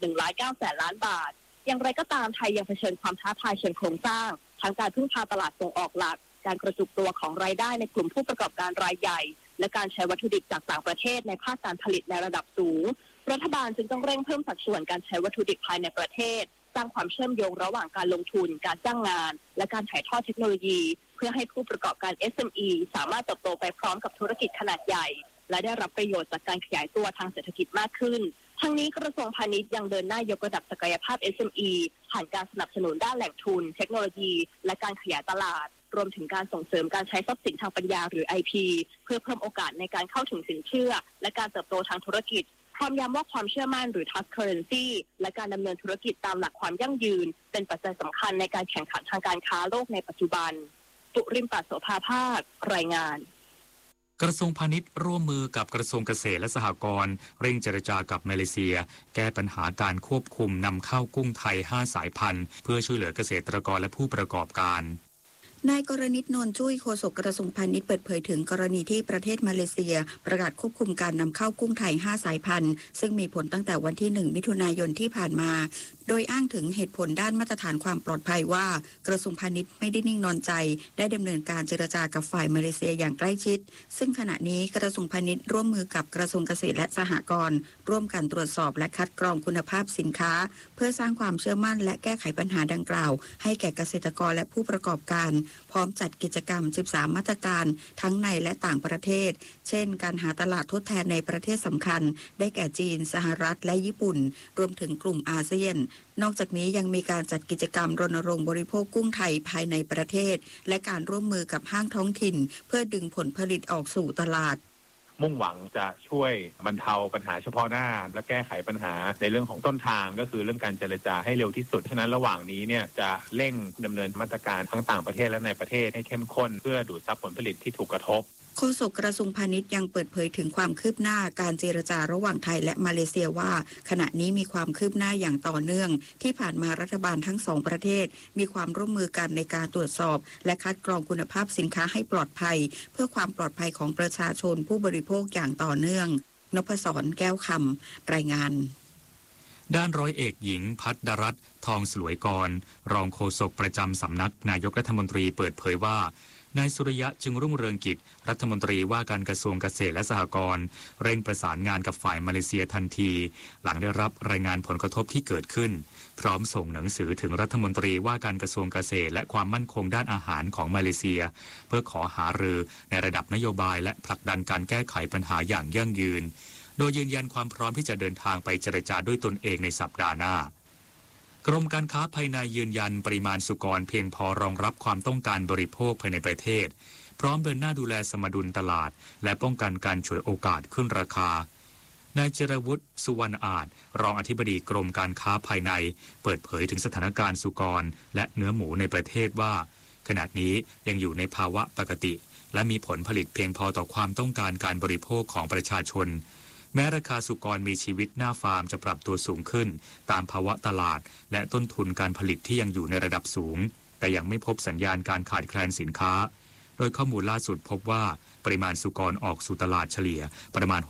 1,900,000 ล้านบาทอย่างไรก็ตามไทยยังเผชิญความท้าทายเชิงโครงสร้างทั้งการพึ่งพาตลาดส่งออกหลักการกระจุกตัวของรายได้ในกลุ่มผู้ประกอบการรายใหญ่และการใช้วัตถุดิบจากต่างประเทศในภาคการผลิตในระดับสูงรัฐบาลจึงต้องเร่งเพิ่มสัดส่วนการใช้วัตถุดิบภายในประเทศสร้างความเชื่อมโยงระหว่างการลงทุนการจ้างงานและการถ่ายทอดเทคโนโลยีเพื่อให้ผู้ประกอบการ SME สามารถเติบโตไปพร้อมกับธุรกิจขนาดใหญ่และได้รับประโยชน์จากการขยายตัวทางเศรษฐกิจมากขึ้นทั้งนี้กระทรวงพาณิชย์ยังเดินหน้ายกระดับศักยภาพ SME ผ่านการสนับสนุนด้านแหล่งทุนเทคโนโลยีและการขยายตลาดรวมถึงการส่งเสริมการใช้ทรัพย์สินทางปัญญาหรือ IP เพื่อเพิ่มโอกาสในการเข้าถึงสินเชื่อและการเติบโตทางธุรกิจพร้อมย้ำว่าความเชื่อมั่นหรือ Trust Currency และการดำเนินธุรกิจตามหลักความยั่งยืนเป็นปัจจัยสำคัญในการแข่งขันทางการค้าโลกในปัจจุบันตุริมปัสโสภาภาครายงานกระทรวงพาณิชย์ร่วมมือกับกระทรวงเกษตรและสหกรณ์เร่งเจรจากับมาเลเซียแก้ปัญหาการควบคุมนำเข้ากุ้งไทย5สายพันธุ์เพื่อช่วยเหลือเกษตรกรและผู้ประกอบการนายกรณิต นนท์จุ้ยโฆษกกระทรวงพาณิชย์เปิดเผยถึงกรณีที่ประเทศมาเลเซียประกาศควบคุมการนำเข้ากุ้งไทย5สายพันธุ์ซึ่งมีผลตั้งแต่วันที่1มิถุนายนที่ผ่านมาโดยอ้างถึงเหตุผลด้านมาตรฐานความปลอดภัยว่ากระทรวงพาณิชย์ไม่ได้นิ่งนอนใจได้ดำเนินการเจรจากับฝ่ายมาเลเซียอย่างใกล้ชิดซึ่งขณะนี้กระทรวงพาณิชย์ร่วมมือกับกระทรวงเกษตรและสหกรณ์ร่วมกันตรวจสอบและคัดกรองคุณภาพสินค้าเพื่อสร้างความเชื่อมั่นและแก้ไขปัญหาดังกล่าวให้แก่เกษตรกรและผู้ประกอบการพร้อมจัดกิจกรรม13มาตรการทั้งในและต่างประเทศเช่นการหาตลาดทดแทนในประเทศสำคัญได้แก่จีนสหรัฐและญี่ปุ่นรวมถึงกลุ่มอาเซียนนอกจากนี้ยังมีการจัดกิจกรรมรณรงค์บริโภคกุ้งไทยภายในประเทศและการร่วมมือกับห้างท้องถิ่นเพื่อดึงผลผลิตออกสู่ตลาดมุ่งหวังจะช่วยบรรเทาปัญหาเฉพาะหน้าและแก้ไขปัญหาในเรื่องของต้นทางก็คือเรื่องการเจรจาให้เร็วที่สุดฉะนั้นระหว่างนี้เนี่ยจะเร่งดำเนินมาตรการทั้งต่างประเทศและในประเทศให้เข้มข้นเพื่อดูดซับผลผลิตที่ถูกกระทบโฆษกกระทรวงพาณิชย์ยังเปิดเผยถึงความคืบหน้าการเจรจาระหว่างไทยและมาเลเซียว่าขณะนี้มีความคืบหน้าอย่างต่อเนื่องที่ผ่านมารัฐบาลทั้งสองประเทศมีความร่วมมือกันในการตรวจสอบและคัดกรองคุณภาพสินค้าให้ปลอดภัยเพื่อความปลอดภัยของประชาชนผู้บริโภคอย่างต่อเนื่องนพศรแก้วคำรายงานด้านร้อยเอกหญิงภัทรรัตน์ทองสลวยกรรองโฆษกประจำสำนักนายกรัฐมนตรีเปิดเผยว่านายสุริยะจึงรุ่งเรืองกิจรัฐมนตรีว่าการกระทรวงเกษตรและสหกรณ์เร่งประสานงานกับฝ่ายมาเลเซียทันทีหลังได้รับรายงานผลกระทบที่เกิดขึ้นพร้อมส่งหนังสือถึงรัฐมนตรีว่าการกระทรวงเกษตรและความมั่นคงด้านอาหารของมาเลเซียเพื่อขอหารือในระดับนโยบายและผลักดันการแก้ไขปัญหาอย่างยั่งยืนโดยยืนยันความพร้อมที่จะเดินทางไปเจรจาด้วยตนเองในสัปดาห์หน้ากรมการค้าภายในยืนยันปริมาณสุกรเพียงพอรองรับความต้องการบริโภคภายในประเทศพร้อมเดินหน้าดูแลสมดุลตลาดและป้องกันการฉวยโอกาสขึ้นราคานายเจรวุฒิสุวรรณอาจรองอธิบดีกรมการค้าภายในเปิดเผยถึงสถานการณ์สุกรและเนื้อหมูในประเทศว่าขณะนี้ยังอยู่ในภาวะปกติและมีผลผลิตเพียงพอต่อความต้องการการบริโภคของประชาชนแม้ราคาสุกรมีชีวิตหน้าฟาร์มจะปรับตัวสูงขึ้นตามภาวะตลาดและต้นทุนการผลิตที่ยังอยู่ในระดับสูงแต่ยังไม่พบสัญญาณการขาดแคลนสินค้าโดยข้อมูลล่าสุดพบว่าปริมาณสุกรออกสู่ตลาดเฉลี่ยประมาณ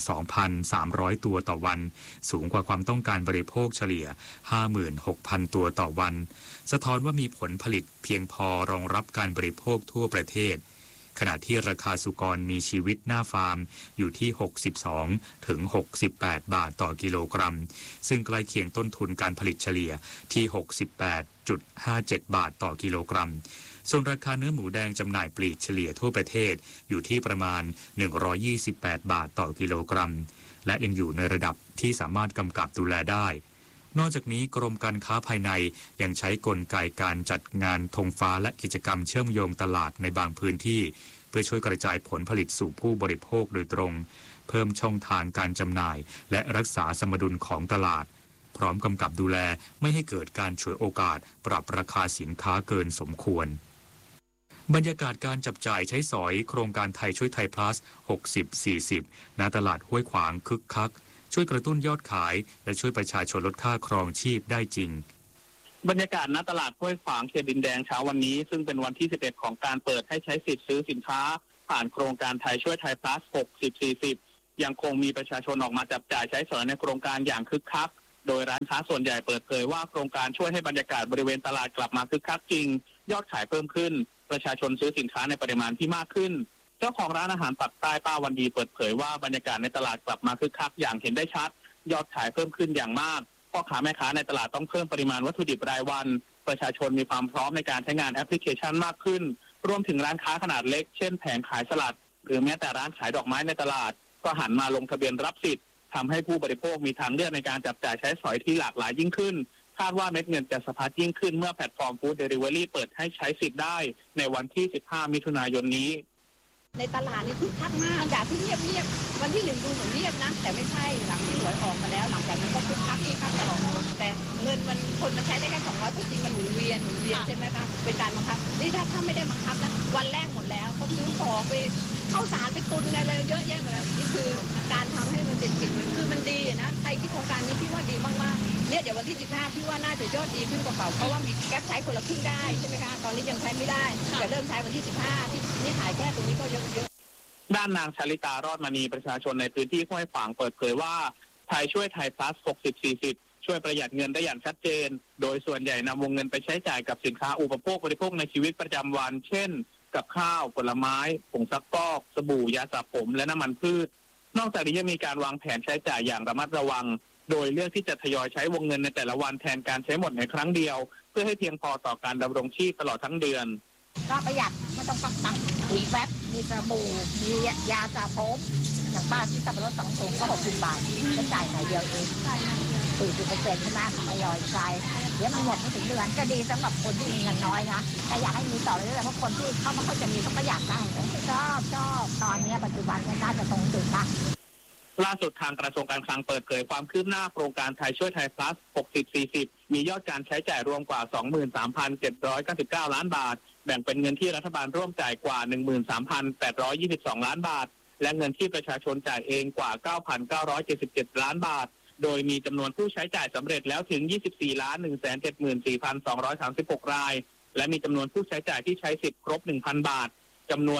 62,300 ตัวต่อวันสูงกว่าความต้องการบริโภคเฉลี่ย 56,000 ตัวต่อวันสะท้อนว่ามีผลผลิตเพียงพอรองรับการบริโภคทั่วประเทศขณะที่ราคาสุกรมีชีวิตหน้าฟาร์มอยู่ที่62ถึง68 บาทต่อกิโลกรัมซึ่งใกล้เคียงต้นทุนการผลิตเฉลี่ยที่ 68.57 บาทต่อกิโลกรัมส่วนราคาเนื้อหมูแดงจำหน่ายปลีกเฉลี่ยทั่วประเทศอยู่ที่ประมาณ128 บาทต่อกิโลกรัมและยังอยู่ในระดับที่สามารถกำกับดูแลได้นอกจากนี้กรมการค้าภายในยังใช้กลไกการจัดงานธงฟ้าและกิจกรรมเชื่อมโยงตลาดในบางพื้นที่เพื่อช่วยกระจายผลผลิตสู่ผู้บริโภคโดยตรงเพิ่มช่องทางการจำหน่ายและรักษาสมดุลของตลาดพร้อมกำกับดูแลไม่ให้เกิดการฉวยโอกาสปรับราคาสินค้าเกินสมควรบรรยากาศการจับจ่ายใช้สอยโครงการไทยช่วยไทย plus 60-40 ณตลาดห้วยขวางคึกคักช่วยกระตุ้นยอดขายและช่วยประชาชนลดค่าครองชีพได้จริงบรรยากาศณตลาดห้วยขวางเขตดินแดงเช้าวันนี้ซึ่งเป็นวันที่11ของการเปิดให้ใช้สิทธิ์ซื้อสินค้าผ่านโครงการไทยช่วยไทย plus 60-40 ยังคงมีประชาชนออกมาจับจ่ายใช้สอยในโครงการอย่างคึกคักโดยร้านค้าส่วนใหญ่เปิดเผยว่าโครงการช่วยให้บรรยากาศบริเวณตลาดกลับมาคึกคักจริงยอดขายเพิ่มขึ้นประชาชนซื้อสินค้าในปริมาณที่มากขึ้นเจ้าของร้านอาหารปากใต้ป้าวันดีเปิดเผยว่าบรรยากาศในตลาดกลับมาคึกคักอย่างเห็นได้ชัดยอดขายเพิ่มขึ้นอย่างมากพ่อค้าแม่ค้าในตลาดต้องเพิ่มปริมาณวัตถุดิบรายวันประชาชนมีความพร้อมในการใช้งานแอปพลิเคชันมากขึ้นรวมถึงร้านค้าขนาดเล็กเช่นแผงขายสลัดหรือแม้แต่ร้านขายดอกไม้ในตลาดก็หันมาลงทะเบียนรับสิทธิ์ทำให้ผู้บริโภคมีทางเลือกในการจับจ่ายใช้สอยที่หลากหลายยิ่งขึ้นคาดว่าเม็ดเงินจะสะพัดยิ่งขึ้นเมื่อแพลตฟอร์มฟู้ดเดลิเวอรี่เปิดให้ใช้สิทธิ์ได้ในวันที่ 15 มิถุนายนนี้ในตลาดนี่คึกคักมากจากที่เงียบวันที่1ดูเหมือนเงียบนะแต่ไม่ใช่หลังที่หวยออกมาแล้วหลังจากนั้นก็คึกคักตลอดแต่เงินมันคนมันใช้ได้แค่200จริงมันหมุนเวียนใช่ไหมคะเป็นการบังคับนี่ถ้าไม่ได้บังคับนะวันแรกหมดแล้วเขาซื้อของไปเข้าสารไปตุนอะไรเยอะแยะหมดแล้วนี่คือการทำให้มันเป็นสิ่งคือมันดีนะใครที่โครงการนี้พี่ว่าดีมากๆเนี่ยเดี๋ยววันที่15พี่ว่าน่าจะยอดดีขึ้นกว่าเก่าเพราะว่ามีแก๊ปใช้คนละครึ่งได้ใช่ไหมคะตอนนี้ยังใช้ไม่ได้แต่เริ่มใช้วันที่15ที่นี่ขายแค่ตรงนี้ก็เยอะด้านนางชลิตารอดมณีประชาชนในพื้นที่ห้วยฝางเปิดเผยว่าไทยช่วยไทย plus 60-40 ช่วยประหยัดเงินได้อย่างชัดเจนโดยส่วนใหญ่นำวงเงินไปใช้จ่ายกับสินค้าอุปโภคบริโภคในชีวิตประจำวันเช่นกับข้าวผลไม้ผงซักฟอกสบู่ยาสระผมและน้ำมันพืชนอกจากนี้ยังมีการวางแผนใช้จ่ายอย่างระมัดระวังโดยเลือกที่จะทยอยใช้วงเงินในแต่ละวันแทนการใช้หมดในครั้งเดียวเพื่อให้เพียงพอต่อการดำรงชีพตลอดทั้งเดือนก็ประหยัดไม่ต้องตักมีแฟบมีสบู่มียาสระผมอย่างบ้านที่สับปะรด2 ถุงก็60 บาทก็จ่ายหน่อยเดียวเอง40%ใช่ไหมทยอยใช้เดี๋ยวมันหมดไม่ถึงเดือนก็ดีสำหรับคนที่มีเงินน้อยนะแต่อยากให้มีต่อเรื่อยๆเพราะคนที่เขาไม่ค่อยจะมีเขาก็อยากได้ชอบตอนนี้ปัจจุบันน่าจะตรงจุดนะล่าสุดทางกระทรวงการคลังเปิดเผยความคืบหน้าโครงการไทยช่วยไทย plus 60-40 มียอดการใช้จ่ายรวมกว่า 23,799 ล้านบาทแบ่งเป็นเงินที่รัฐบาลร่วมจ่ายกว่า 13,822 ล้านบาทและเงินที่ประชาชนจ่ายเองกว่า 9,977 ล้านบาทโดยมีจำนวนผู้ใช้จ่ายสำเร็จแล้วถึง 24,174,236 รายและมีจำนวนผู้ใช้จ่ายที่ใช้สิทธิ์ครบ 1,000 บาทจำนวน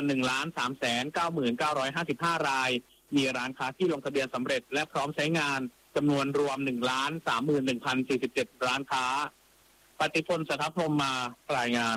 1,399,955 รายมีร้านค้าที่ลงทะเบียนสำเร็จและพร้อมใช้งานจำนวนรวม 1,31,047 ร้านค้าปฏิพล สทัพพรหมมารายงาน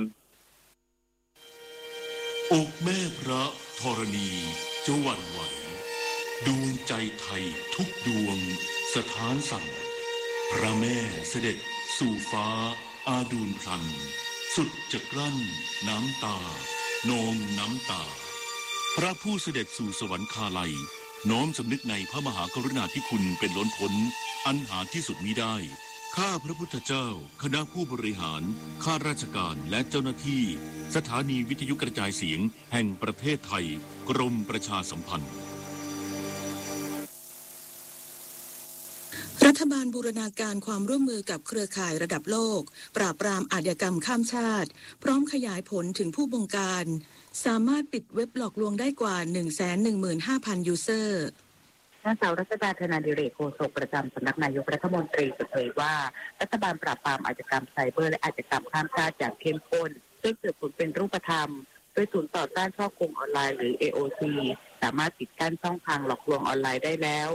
อกแม่พระธรณีจะหวั่นไหวดวงใจไทยทุกดวงสถานสั่นพระแม่เสด็จสู่ฟ้าอาดูลพลันสุดจะกลั้นน้ำตานองน้ำตาพระผู้เสด็จสู่สวรรคาลัยน้อมสำนึกในพระมหากรุณาธิคุณเป็นล้นพ้นอันหาที่สุดมิได้ข้าพระพุทธเจ้าคณะผู้บริหารข้าราชการและเจ้าหน้าที่สถานีวิทยุกระจายเสียงแห่งประเทศไทยกรมประชาสัมพันธ์รัฐบาลบูรณาการความร่วมมือกับเครือข่ายระดับโลกปราบปรามอาชญากรรมข้ามชาติพร้อมขยายผลถึงผู้บงการสามารถปิดเว็บหลอกลวงได้กว่า 115,000 ยูเซอร์นางสาวรัชดา ธนาดิเรก โฆษกประจำสำนักนายกรัฐมนตรีเปิดเผยว่ารัฐบาลปราบปรามอาชญากรรมไซเบอร์และอาชญากรรมข้ามชาติอย่างเข้มข้นซึ่งเกิดผลเป็นรูปธรรมโดยศูนย์ต่อต้านช่อโกงออนไลน์หรือ AOC สามารถปิดกั้นช่องทางหลอกลวงออนไลน์ได้แล้ว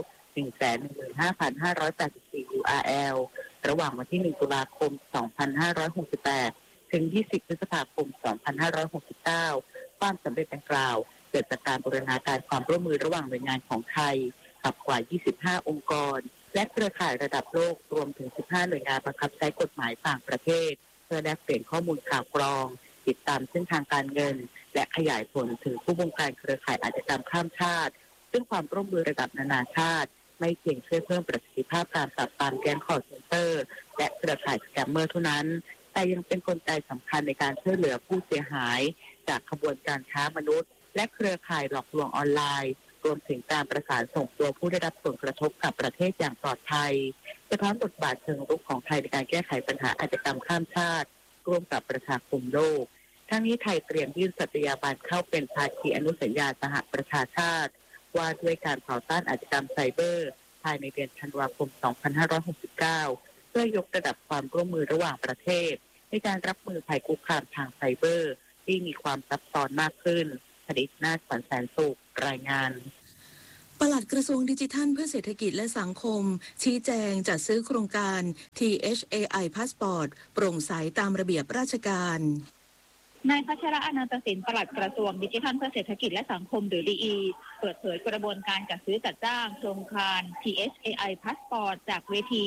115,584 URL ระหว่างวันที่ 1 ตุลาคม 2568 ถึง 20 พฤษภาคม 2569 ความสำเร็จดังกล่าวเกิดจากการบูรณาการความร่วมมือระหว่างหน่วยงานของไทยกับกว่า 25 องค์กรและเครือข่ายระดับโลกรวมถึง 15 หน่วยงานบังคับใช้กฎหมายต่างประเทศเพื่อแลกเปลี่ยนข้อมูลข่าวกรองติดตามเส้นทางการเงินและขยายผลถึงผู้บงการเครือข่ายอาชญากรรมข้ามชาติซึ่งความร่วมมือระดับนานาชาติไม่เพียงช่วยเพิ่มประสิทธิภาพการปราบปรามแก๊งคอร์เซ็นเตอร์และเครือข่ายสแกมเมอร์เท่านั้นแต่ยังเป็นกลไกสำคัญในการช่วยเหลือผู้เสียหายจากขบวนการค้ามนุษย์และเครือข่ายหลอกลวงออนไลน์รวมถึงการประสานส่งตัวผู้ได้รับผลกระทบกับประเทศอย่างปลอดภัยสะท้อนบทบาทเชิงรุกของไทยในการแก้ไขปัญหาอาชญากรรมข้ามชาติร่วมกับประชาคมโลกทั้งนี้ไทยเตรียมยื่นสัตยาบันเข้าเป็นภาคีอนุสัญญาสหประชาชาติว่าด้วยการต่อต้านอาชญากรรมไซเบอร์ภายในเดือนธันวาคม 2569 เพื่อยกระดับความร่วมมือระหว่างประเทศในการรับมือภัยคุกคามทางไซเบอร์ที่มีความซับซ้อนมากขึ้นผลิตนาฏ ขวัญแสนสุขรายงานปลัดกระทรวงดิจิทัลเพื่อเศรษฐกิจและสังคมชี้แจงจัดซื้อโครงการ THAI Passport โปร่งใสตามระเบียบราชการนายพัชระอนันตสินปลัดกระทรวงดิจิทัลเพื่อเศรษฐกิจและสังคมหรือ DE เปิดเผยกระบวนการจัดซื้อจัดจ้างโครงการ THAI Passport จากเวที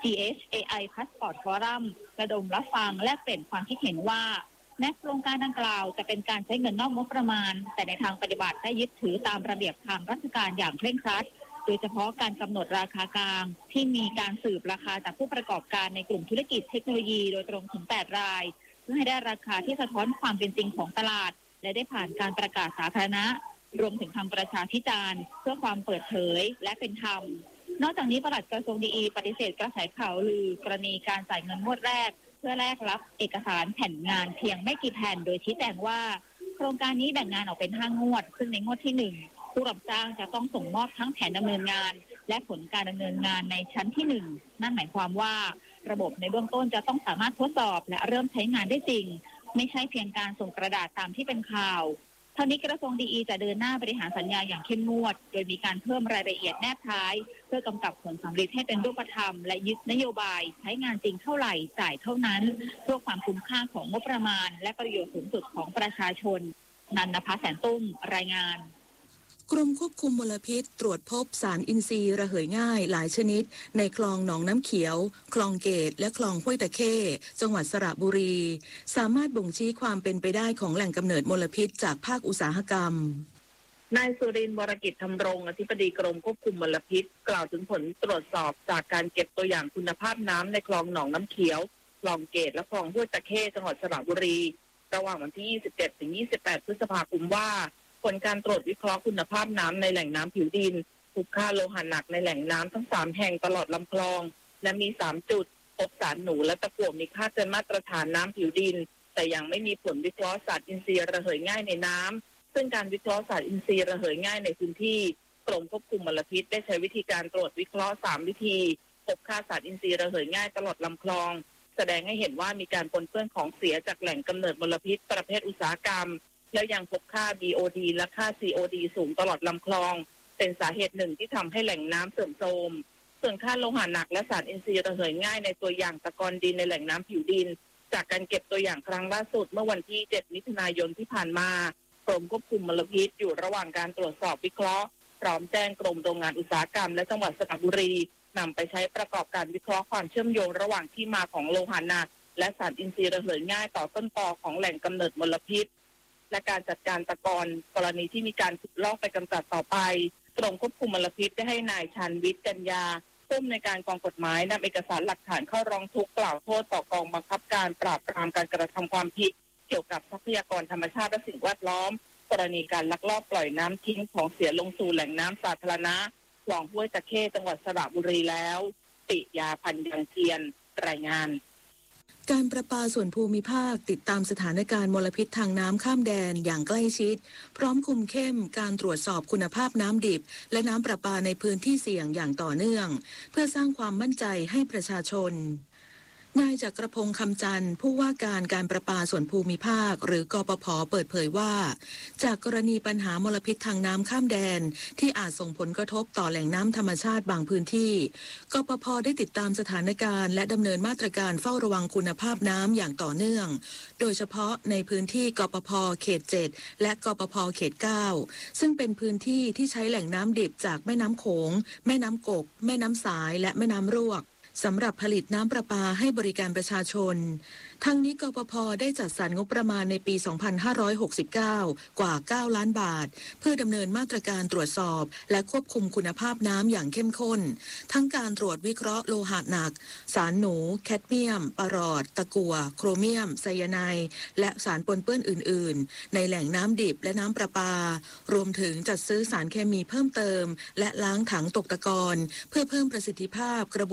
THAI Passport Forum ระดมรับฟังและเปลี่ยนความคิดเห็นว่าแม้โครงการดังกล่าวจะเป็นการใช้เงินนอกงบประมาณแต่ในทางปฏิบัติได้ยึดถือตามระเบียบทางราชการอย่างเคร่งครัดโดยเฉพาะการกำหนดราคากลางที่มีการสืบราคาจากผู้ประกอบการในกลุ่มธุรกิจเทคโนโลยีโดยตรงถึง8 รายเพื่อให้ได้ราคาที่สะท้อนความเป็นจริงของตลาดและได้ผ่านการประกาศสาธารณะรวมถึงทำประชาพิจารณ์เพื่อความเปิดเผยและเป็นธรรมนอกจากนี้ปลัดกระทรวงดีปฏิเสธกระแสข่าวลือกรณีการจ่ายเงินงวดแรกเพื่อแลกรับเอกสารแผ่นงานเพียงไม่กี่แผ่นโดยชี้แจงว่าโครงการนี้แบ่งงานออกเป็น5 งวดซึ่งในงวดที่1ผู้รับจ้างจะต้องส่งมอบทั้งแผนดำเนินงานและผลการดำเนินงานในชั้นที่1นั่นหมายความว่าระบบในเบื้องต้นจะต้องสามารถทดสอบและเริ่มใช้งานได้จริงไม่ใช่เพียงการส่งกระดาษตามที่เป็นข่าวเท่านี้กระทรวงดีจะเดินหน้าบริหารสัญญาอย่างเข้มงวดโดยมีการเพิ่มรายละเอียดแนบท้ายเพื่อกำกับผลสำเร็จให้เป็นรูปธรรมและยึดนโยบายใช้งานจริงเท่าไหร่จ่ายเท่านั้นเพื่อความคุ้มค่าของงบประมาณและประโยชน์สูงสุดของประชาชนนันนภาแสนตุ้มรายงานกรมควบคุมมลพิษตรวจพบสารอินทรีย์ระเหยง่ายหลายชนิดในคลองหนองน้ำเขียวคลองเกตและคลองห้วยตะเข้จังหวัดสระบุรีสามารถบ่งชี้ความเป็นไปได้ของแหล่งกำเนิดมลพิษจากภาคอุตสาหกรรมนายสุรินทร์ วรกิจธรรมรงค์อธิบดีกรมควบคุมมลพิษกล่าวถึงผลตรวจสอบจากการเก็บตัวอย่างคุณภาพน้ำในคลองหนองน้ำเขียวคลองเกตและคลองห้วยตะเข้จังหวัดสระบุรีระหว่างวันที่ 27-28 พฤษภาคมว่าผลการตรวจวิเคราะห์คุณภาพน้ำในแหล่งน้ำผิวดินพบค่าโลหะหนักในแหล่งน้ำทั้ง3 แห่งตลอดลำคลองและมี3 จุดพบสารหนูและตะกั่วมีค่าเกินมาตรฐานน้ำผิวดินแต่ยังไม่มีผลวิเคราะห์สารอินทรีย์ระเหยง่ายในน้ำซึ่งการวิเคราะห์สารอินทรีย์ระเหยง่ายในพื้นที่กรมควบคุมมลพิษได้ใช้วิธีการตรวจวิเคราะห์3 วิธีพบค่าสารอินทรีย์ระเหยง่ายตลอดลำคลองแสดงให้เห็นว่ามีการปนเปื้อนของเสียจากแหล่งกำเนิดมลพิษประเภทอุตสาหกรรมแล้วยังพบค่า BOD และค่า COD สูงตลอดลำคลองเป็นสาเหตุหนึ่งที่ทำให้แหล่งน้ำเสื่อมโทรมส่วนค่าโลหะหนักและสารอินทรีย์ระเหยง่ายในตัวอย่างตะกอนดินในแหล่งน้ำผิวดินจากการเก็บตัวอย่างครั้งล่าสุดเมื่อวันที่ 7 มิถุนายนที่ผ่านมากรมควบคุมมลพิษอยู่ระหว่างการตรวจสอบวิเคราะห์พร้อมแจ้งกรมโรงงานอุตสาหกรรมและจังหวัดสระบุรีนำไปใช้ประกอบการวิเคราะห์ความเชื่อมโยงระหว่างที่มาของโลหะหนักและสารอินทรีย์ระเหยง่ายต่อต้นตอของแหล่งกำเนิดมลพิษและการจัดการตะกอนกรณีที่มีการขุดลอกไปกำจัดต่อไปกรมควบคุมมลพิษได้ให้นายชันวิทย์กัญญาผู้อำนวยการกองกฎหมายนำเอกสารหลักฐานเข้าร้องทุกข์กล่าวโทษต่อกองบังคับการปราบปรามการกระทำความผิดเกี่ยวกับทรัพยากรธรรมชาติและสิ่งแวดล้อมกรณีการลักลอบปล่อยน้ำทิ้งของเสียลงสู่แหล่งน้ำสาธารณะคลองห้วยตะเข้จังหวัดสระบุรีแล้วปิยาพันธ์ยังเทียนรายงานการประปาส่วนภูมิภาคติดตามสถานการณ์มลพิษทางน้ำข้ามแดนอย่างใกล้ชิดพร้อมคุมเข้มการตรวจสอบคุณภาพน้ำดิบและน้ำประปาในพื้นที่เสี่ยงอย่างต่อเนื่องเพื่อสร้างความมั่นใจให้ประชาชนนายจักรพงษ์คำจันทร์ผู้ว่าการประปาส่วนภูมิภาคหรือกปภ.เปิดเผยว่าจากกรณีปัญหามลพิษทางน้ำข้ามแดนที่อาจส่งผลกระทบต่อแหล่งน้ำธรรมชาติบางพื้นที่กปภ.ได้ติดตามสถานการณ์และดำเนินมาตรการเฝ้าระวังคุณภาพน้ำอย่างต่อเนื่องโดยเฉพาะในพื้นที่กปภ.เขต 7 และกปภ.เขต 9 ซึ่งเป็นพื้นที่ที่ใช้แหล่งน้ำดิบจากแม่น้ำโขงแม่น้ำกกแม่น้ำสายและแม่น้ำรวกสำหรับผลิตน้ำประปาให้บริการประชาชนทั้งนี้กปภ.ได้จัดสรรงบประมาณในปี 2569 กว่า 9 ล้านบาทเพื่อดำเนินมาตรการตรวจสอบและควบคุมคุณภาพน้ำอย่างเข้มข้นทั้งการตรวจวิเคราะห์โลหะหนักสารหนูแคดเมียมปรอดตะกั่วโครเมียมไซยาไนด์และสารปนเปื้อนอื่นๆในแหล่งน้ำดิบและน้ำประปารวมถึงจัดซื้อสารเคมีเพิ่มเติมและล้างถังตกตะกอนเพื่อเพิ่มประสิทธิภาพกระบวนการผ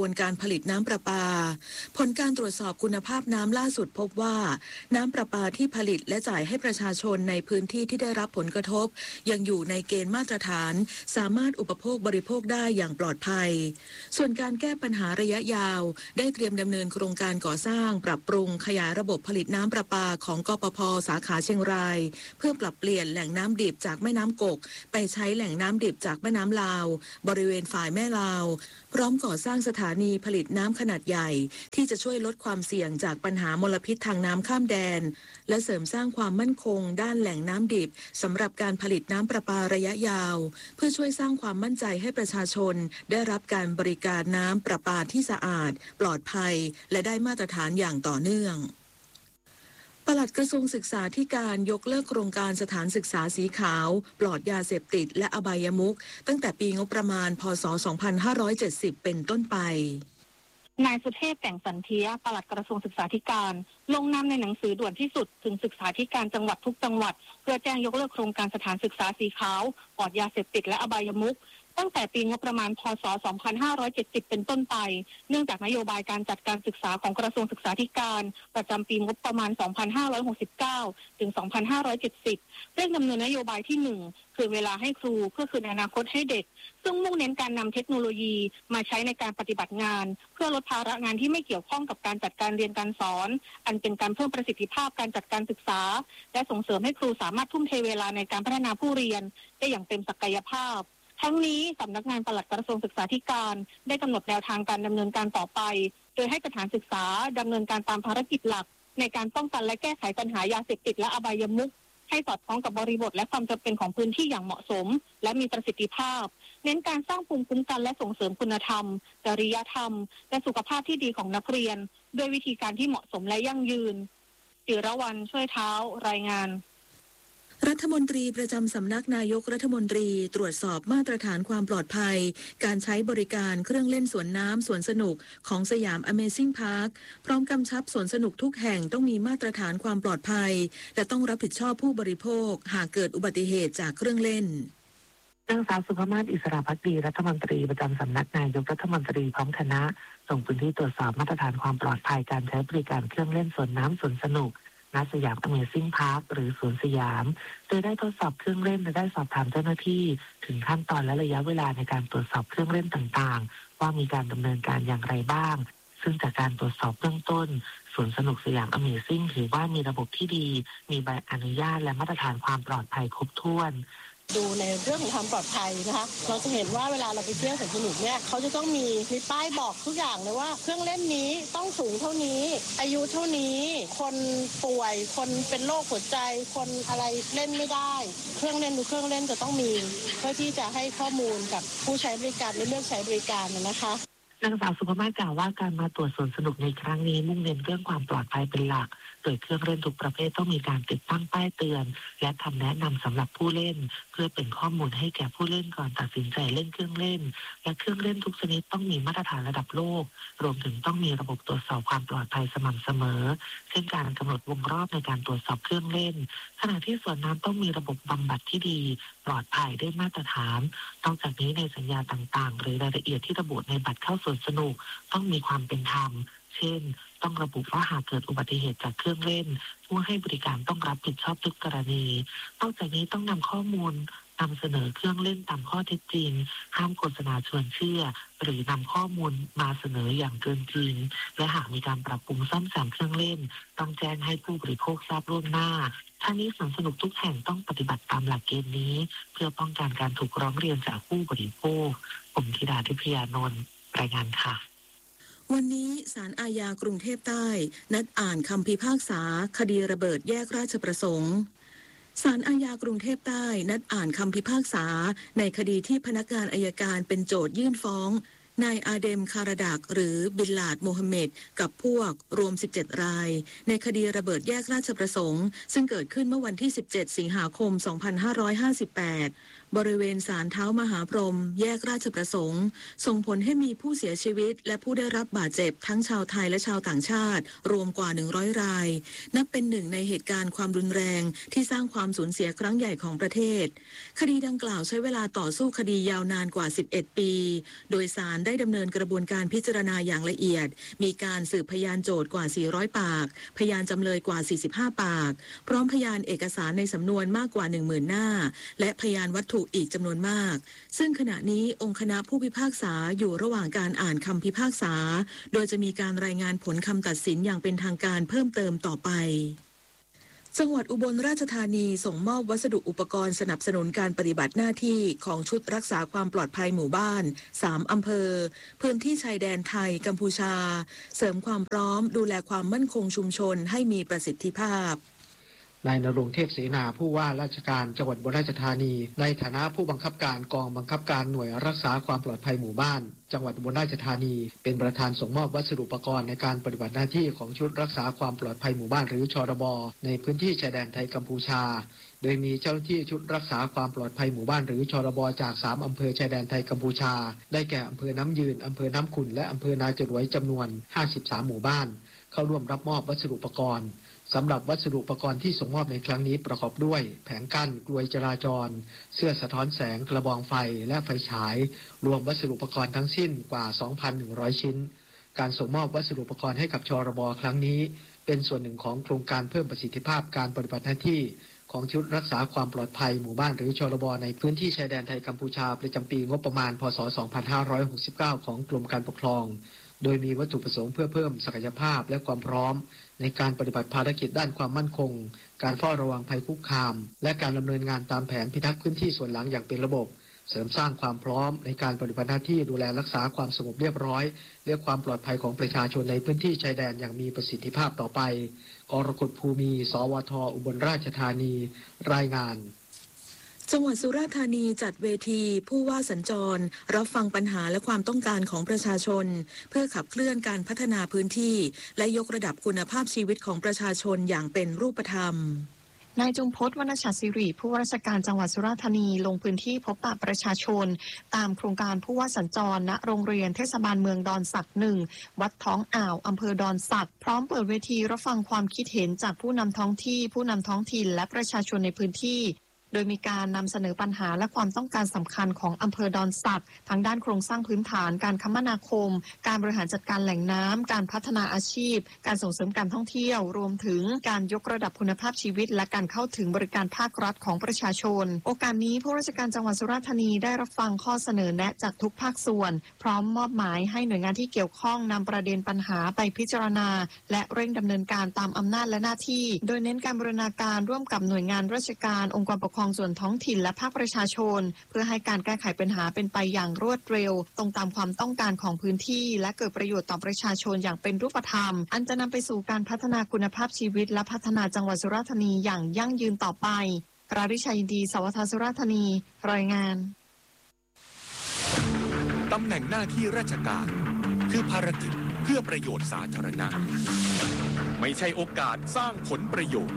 ลิตน้ำประปาผลการตรวจสอบคุณภาพน้ำล่าสุดพบว่าน้ำประปาที่ผลิตและจ่ายให้ประชาชนในพื้นที่ที่ได้รับผลกระทบยังอยู่ในเกณฑ์มาตรฐานสามารถอุปโภคบริโภคได้อย่างปลอดภัยส่วนการแก้ปัญหาระยะยาวได้เตรียมดำเนินโครงการก่อสร้างปรับปรุงขยายระบบผลิตน้ำประปาของกปภ.สาขาเชียงรายเพื่อปรับเปลี่ยนแหล่งน้ำดิบจากแม่น้ำกกไปใช้แหล่งน้ำดิบจากแม่น้ำลาวบริเวณฝ่ายแม่ลาวพร้อมก่อสร้างสถานีผลิตน้ำขนาดใหญ่ที่จะช่วยลดความเสี่ยงจากปัญหามลพิษทางน้ำข้ามแดนและเสริมสร้างความมั่นคงด้านแหล่งน้ำดิบสำหรับการผลิตน้ำประปาระยะยาวเพื่อช่วยสร้างความมั่นใจให้ประชาชนได้รับการบริการน้ำประปาที่สะอาดปลอดภัยและได้มาตรฐานอย่างต่อเนื่องปลัดกระทรวงศึกษาธิการยกเลิกโครงการสถานศึกษาสีขาวปลอดยาเสพติดและอบายมุขตั้งแต่ปีงบประมาณพ.ศ. 2570 เป็นต้นไปนายสุเทพแต่งสันเทียปลัดกระทรวงศึกษาธิการลงนามในหนังสือด่วนที่สุดถึงศึกษาธิการจังหวัดทุกจังหวัดเพื่อแจ้งยกเลิกโครงการสถานศึกษาสีขาวปลอดยาเสพติดและอบายมุขตั้งแต่ปีงบประมาณพ.ศ. 2570 เป็นต้นไปเนื่องจากนโยบายการจัดการศึกษาของกระทรวงศึกษาธิการประจำปีงบประมาณ 2569 ถึง 2570 เร่งดำเนินนโยบายที่ 1 คือเวลาให้ครูเพื่อคืนอนาคตให้เด็กซึ่งมุ่งเน้นการนำเทคโนโลยีมาใช้ในการปฏิบัติงานเพื่อลดภาระงานที่ไม่เกี่ยวข้องกับการจัดการเรียนการสอนอันเป็นการเพิ่มประสิทธิภาพการจัดการศึกษาและส่งเสริมให้ครูสามารถทุ่มเทเวลาในการพัฒนาผู้เรียนได้อย่างเต็มศักยภาพทั้งนี้สำนักงานปลัดกระทรวงศึกษาธิการได้กำหนดแนวทางการดำเนินการต่อไปโดยให้สถานศึกษาดำเนินการตามภารกิจหลักในการป้องกันและแก้ไขปัญหายาเสพติดและอบายมุขให้สอดคล้องกับบริบทและความจำเป็นของพื้นที่อย่างเหมาะสมและมีประสิทธิภาพเน้นการสร้างภูมิคุ้มกันและส่งเสริมคุณธรรมจริยธรรมและสุขภาพที่ดีของนักเรียนด้วยวิธีการที่เหมาะสมและยั่งยืนจิรวรรณช่วยเท้ารายงานรัฐมนตรีประจำสำนักนายกรัฐมนตรีตรวจสอบมาตรฐานความปลอดภัยการใช้บริการเครื่องเล่นสวนน้ำสวนสนุกของสยาม Amazing Park พร้อมกำชับสวนสนุกทุกแห่งต้องมีมาตรฐานความปลอดภัยและต้องรับผิดชอบผู้บริโภคหากเกิดอุบัติเหตุจากเครื่องเล่นนางสาวสุภมาศอิสระภักดีรัฐมนตรีประจำสำนักนายกรัฐมนตรีพร้อมคณะส่งพื้นที่ตรวจสอบมาตรฐานความปลอดภัยการใช้บริการเครื่องเล่นสวนน้ำสวนสนุกณสยาม Amazing Park หรือสวนสยามโดยได้ทดสอบเครื่องเล่นและได้สอบถามเจ้าหน้าที่ถึงขั้นตอนและระยะเวลาในการตรวจสอบเครื่องเล่นต่างๆว่ามีการดำเนินการอย่างไรบ้างซึ่งจากการตรวจสอบเบื้องต้นสวนสนุกสยาม Amazing ถือว่ามีระบบที่ดีมีใบอนุญาตและมาตรฐานความปลอดภัยครบถ้วนดูในเรื่องของความปลอดภัยนะคะเราจะเห็นว่าเวลาเราไปเที่ยวสวนสนุกเนี่ยเขาจะต้องมีป้ายบอกทุกอย่างเลยว่าเครื่องเล่นนี้ต้องสูงเท่านี้อายุเท่านี้คนป่วยคนเป็นโรคหัวใจคนอะไรเล่นไม่ได้เครื่องเล่นทุกเครื่องเล่นจะต้องมีเพื่อที่จะให้ข้อมูลกับผู้ใช้บริการและเลือกใช้บริการนะคะนางสาวสุภมาศกล่าวว่าการมาตรวจสวนสนุกในครั้งนี้มุ่งเน้นเรื่องความปลอดภัยเป็นหลักโดยเครื่องเล่นทุกประเภทต้องมีการติดตั้งป้ายเตือนและคำแนะนำสำหรับผู้เล่นเพื่อเป็นข้อมูลให้แก่ผู้เล่นก่อนตัดสินใจเล่นเครื่องเล่นและเครื่องเล่นทุกชนิดต้องมีมาตรฐานระดับโลกรวมถึงต้องมีระบบตรวจสอบความปลอดภัยสม่ำเสมอเช่นการกำหนดวงรอบในการตรวจสอบเครื่องเล่นขณะที่สวนน้ำต้องมีระบบบำบัดที่ดีปลอดภัยได้มาตรฐานนอกจากนี้ในสัญญาต่างๆหรือรายละเอียดที่ระบุในบัตรเข้าสวนสนุกต้องมีความเป็นธรรมเช่นต้องระบุว่าหากเกิดอุบัติเหตุจากเครื่องเล่นผู้ให้บริการต้องรับผิดชอบทุกกรณีนอกจากนี้ต้องนำข้อมูลนำเสนอเครื่องเล่นตามข้อเท็จจริงห้ามโฆษณาชวนเชื่อหรือนำข้อมูลมาเสนออย่างเกินจริงและหากมีการปรับปรุงซ่อมแซมเครื่องเล่นต้องแจ้งให้ผู้บริโภคทราบล่วงหน้าทั้งนี้สวนสนุกทุกแห่งต้องปฏิบัติตามหลักเกณฑ์นี้เพื่อป้องกันการถูกร้องเรียนจากผู้บริโภคผมธิดาทิพยานนท์รายงานค่ะวันนี้ศาลอาญากรุงเทพใต้นัดอ่านคำพิพากษาคดีระเบิดแยกราชประสงค์ศาลอาญากรุงเทพใต้นัดอ่านคำพิพากษาในคดีที่พนักงานอัยการเป็นโจทยื่นฟ้องนายอาเดมคาราดักหรือบิลลาดโมฮัมเหม็ดกับพวกรวม17รายในคดีระเบิดแยกราชประสงค์ซึ่งเกิดขึ้นเมื่อวันที่17สิงหาคม2558 บริเวณศาลเท้ามหาพรหมแยกราชประสงค์ส่งผลให้มีผู้เสียชีวิตและผู้ได้รับบาดเจ็บทั้งชาวไทยและชาวต่างชาติรวมกว่า100 รายนับเป็นหนึ่งในเหตุการณ์ความรุนแรงที่สร้างความสูญเสียครั้งใหญ่ของประเทศคดีดังกล่าวใช้เวลาต่อสู้คดียาวนานกว่า11 ปีโดยศาลได้ดำเนินกระบวนการพิจารณาอย่างละเอียดมีการสืบพยานโจทก์กว่า400 ปากพยานจำเลยกว่า45 ปากพร้อมพยานเอกสารในสำนวนมากกว่า 10,000 หน้าและพยานวัตถุอีกจำนวนมากซึ่งขณะนี้องค์คณะผู้พิพากษาอยู่ระหว่างการอ่านคำพิพากษาโดยจะมีการรายงานผลคำตัดสินอย่างเป็นทางการเพิ่มเติมต่อไปจังหวัดอุบลราชธานีส่งมอบวัสดุอุปกรณ์สนับสนุนการปฏิบัติหน้าที่ของชุดรักษาความปลอดภัยหมู่บ้าน3 อำเภอพื้นที่ชายแดนไทยกัมพูชาเสริมความพร้อมดูแลความมั่นคงชุมชนให้มีประสิทธิภาพนายณรงค์เทพเสนาผู้ว่าราชการจังหวัดอุบลราชธานีในฐานะผู้บังคับการกองบังคับการหน่วยรักษาความปลอดภัยหมู่บ้านจังหวัดอุบลราชธานีเป็นประธานส่งมอบวัสดุอุปกรณ์ในการปฏิบัติหน้าที่ของชุดรักษาความปลอดภัยหมู่บ้านหรือชรบในพื้นที่ชายแดนไทยกัมพูชาโดยมีเจ้าหน้าที่ชุดรักษาความปลอดภัยหมู่บ้านหรือชรบจาก3 อำเภอชายแดนไทยกัมพูชาได้แก่อำเภอน้ำยืนอำเภอน้ำขุ่นและอำเภอนาจรวยจำนวน53 หมู่บ้านเข้าร่วมรับมอบวัสดุอุปกรณ์สำหรับวัสดุอุปกรณ์ที่ส่งมอบในครั้งนี้ประกอบด้วยแผงกั้นกลวยจราจรเสื้อสะท้อนแสงกระบองไฟและไฟฉายรวมวัสดุอุปกรณ์ทั้งสิ้นกว่า 2,100 ชิ้นการส่งมอบวัสดุอุปกรณ์ให้กับชรบครั้งนี้เป็นส่วนหนึ่งของโครงการเพิ่มประสิทธิภาพการปฏิบัติหน้าที่ของชุดรักษาความปลอดภัยหมู่บ้านหรือชรบในพื้นที่ชายแดนไทยกัมพูชาประจำปีงบประมาณพ.ศ. 2569ของกรมการปกครองโดยมีวัตถุประสงค์เพื่อเพิ่มศักยภาพและความพร้อมในการปฏิบัติภารกิจด้านความมั่นคงการเฝ้าระวังภัยคุกคามและการดำเนินงานตามแผนพิทักษ์พื้นที่ส่วนหลังอย่างเป็นระบบเสริมสร้างความพร้อมในการปฏิบัติหน้าที่ดูแลรักษาความสงบเรียบร้อยและความปลอดภัยของประชาชนในพื้นที่ชายแดนอย่างมีประสิทธิภาพต่อไปกรกฎภูมิสวท.อุบลราชธานีรายงานจังหวัดสุราษฎร์ธานีจัดเวทีผู้ว่าสัญจรรับฟังปัญหาและความต้องการของประชาชนเพื่อขับเคลื่อนการพัฒนาพื้นที่และยกระดับคุณภาพชีวิตของประชาชนอย่างเป็นรูปธรรมนายจุมพจน์ วรรณชัดศิริผู้ว่าราชการจังหวัดสุราษฎร์ธานีลงพื้นที่พบปะประชาชนตามโครงการผู้ว่าสัญจรณโรงเรียนเทศบาลเมืองดอนสัก 1วัดท้องอ่าวอำเภอดอนสักพร้อมเปิดเวทีรับฟังความคิดเห็นจากผู้นำท้องที่ผู้นำท้องถิ่นและประชาชนในพื้นที่โดยมีการนำเสนอปัญหาและความต้องการสำคัญของอำเภอดอนสักทั้งด้านโครงสร้างพื้นฐานการคมนาคมการบริหารจัดการแหล่งน้ำการพัฒนาอาชีพการส่งเสริมการท่องเที่ยวรวมถึงการยกระดับคุณภาพชีวิตและการเข้าถึงบริการภาครัฐของประชาชนโอกาสนี้ผู้ราชการจังหวัดสุราษฎร์ธานีได้รับฟังข้อเสนอแนะจากทุกภาคส่วนพร้อมมอบหมายให้หน่วยงานที่เกี่ยวข้องนำประเด็นปัญหาไปพิจารณาและเร่งดำเนินการตามอำนาจและหน้าที่โดยเน้นการบูรณาการร่วมกับหน่วยงานราชการองค์กรปกครองส่วนท้องถิ่นและภาคประชาชนเพื่อให้การแก้ไขปัญหาเป็นไปอย่างรวดเร็วตรงตามความต้องการของพื้นที่และเกิดประโยชน์ต่อประชาชนอย่างเป็นรูปธรรมอันจะนำไปสู่การพัฒนาคุณภาพชีวิตและพัฒนาจังหวัดสุราษฎร์ธานีอย่างยั่งยืนต่อไปราริชัยยินดีสวทสุราษฎร์ธานีรายงานตำแหน่งหน้าที่ราชการคือภารกิจเพื่อประโยชน์สาธารณะไม่ใช่โอกาสสร้างผลประโยชน์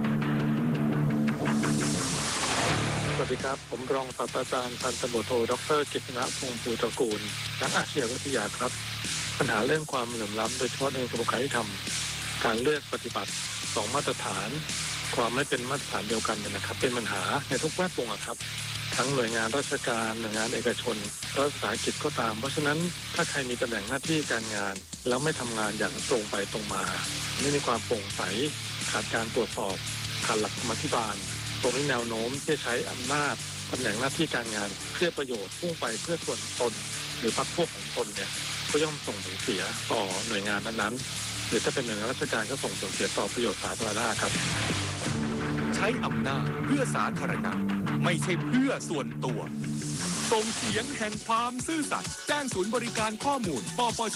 สวัสดีครับผมรองศาสตราจารย์พันตำรวจโทดร.กฤษณพงษ์ภูตระกูลนักอาชญาวิทยาครับปัญหาเรื่องความเหลื่อมล้ำโดยเฉพาะในกระบวนการยุติธรรมการเลือกปฏิบัติ2มาตรฐานความไม่เป็นมาตรฐานเดียวกันนะครับเป็นปัญหาในทุกแวดวงครับทั้งหน่วยงานราชการหน่วยงานเอกชนรัฐวิสาหกิจก็ตามเพราะฉะนั้นถ้าใครมีตำแหน่งหน้าที่การงานแล้วไม่ทำงานอย่างตรงไปตรงมาไม่มีความโปร่งใสขาดการตรวจสอบขาดหลักธรรมาภิบาลตรงนี้แนวโน้มที่ใช้อำนาจตำแหน่งหน้าที่การงานเพื่อประโยชน์พุ่งไปเพื่อส่วนตนหรือพรรคพวกของตนเนี่ยก็ย่อมส่งผลเสียต่อหน่วยงานนั้นๆหรือถ้าเป็นหน่วยงานราชการก็ส่งผลเสียต่อประโยชน์สาธารณะครับใช้อำนาจเพื่อสาธารณะไม่ใช่เพื่อส่วนตัวส่งเสียงแห่งความซื่อสัตย์แจ้งศูนย์บริการข้อมูลปปช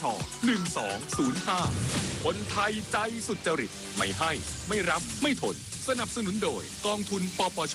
1205คนไทยใจสุจริตไม่ให้ไม่รับไม่ทนสนับสนุนโดยกองทุนปปช.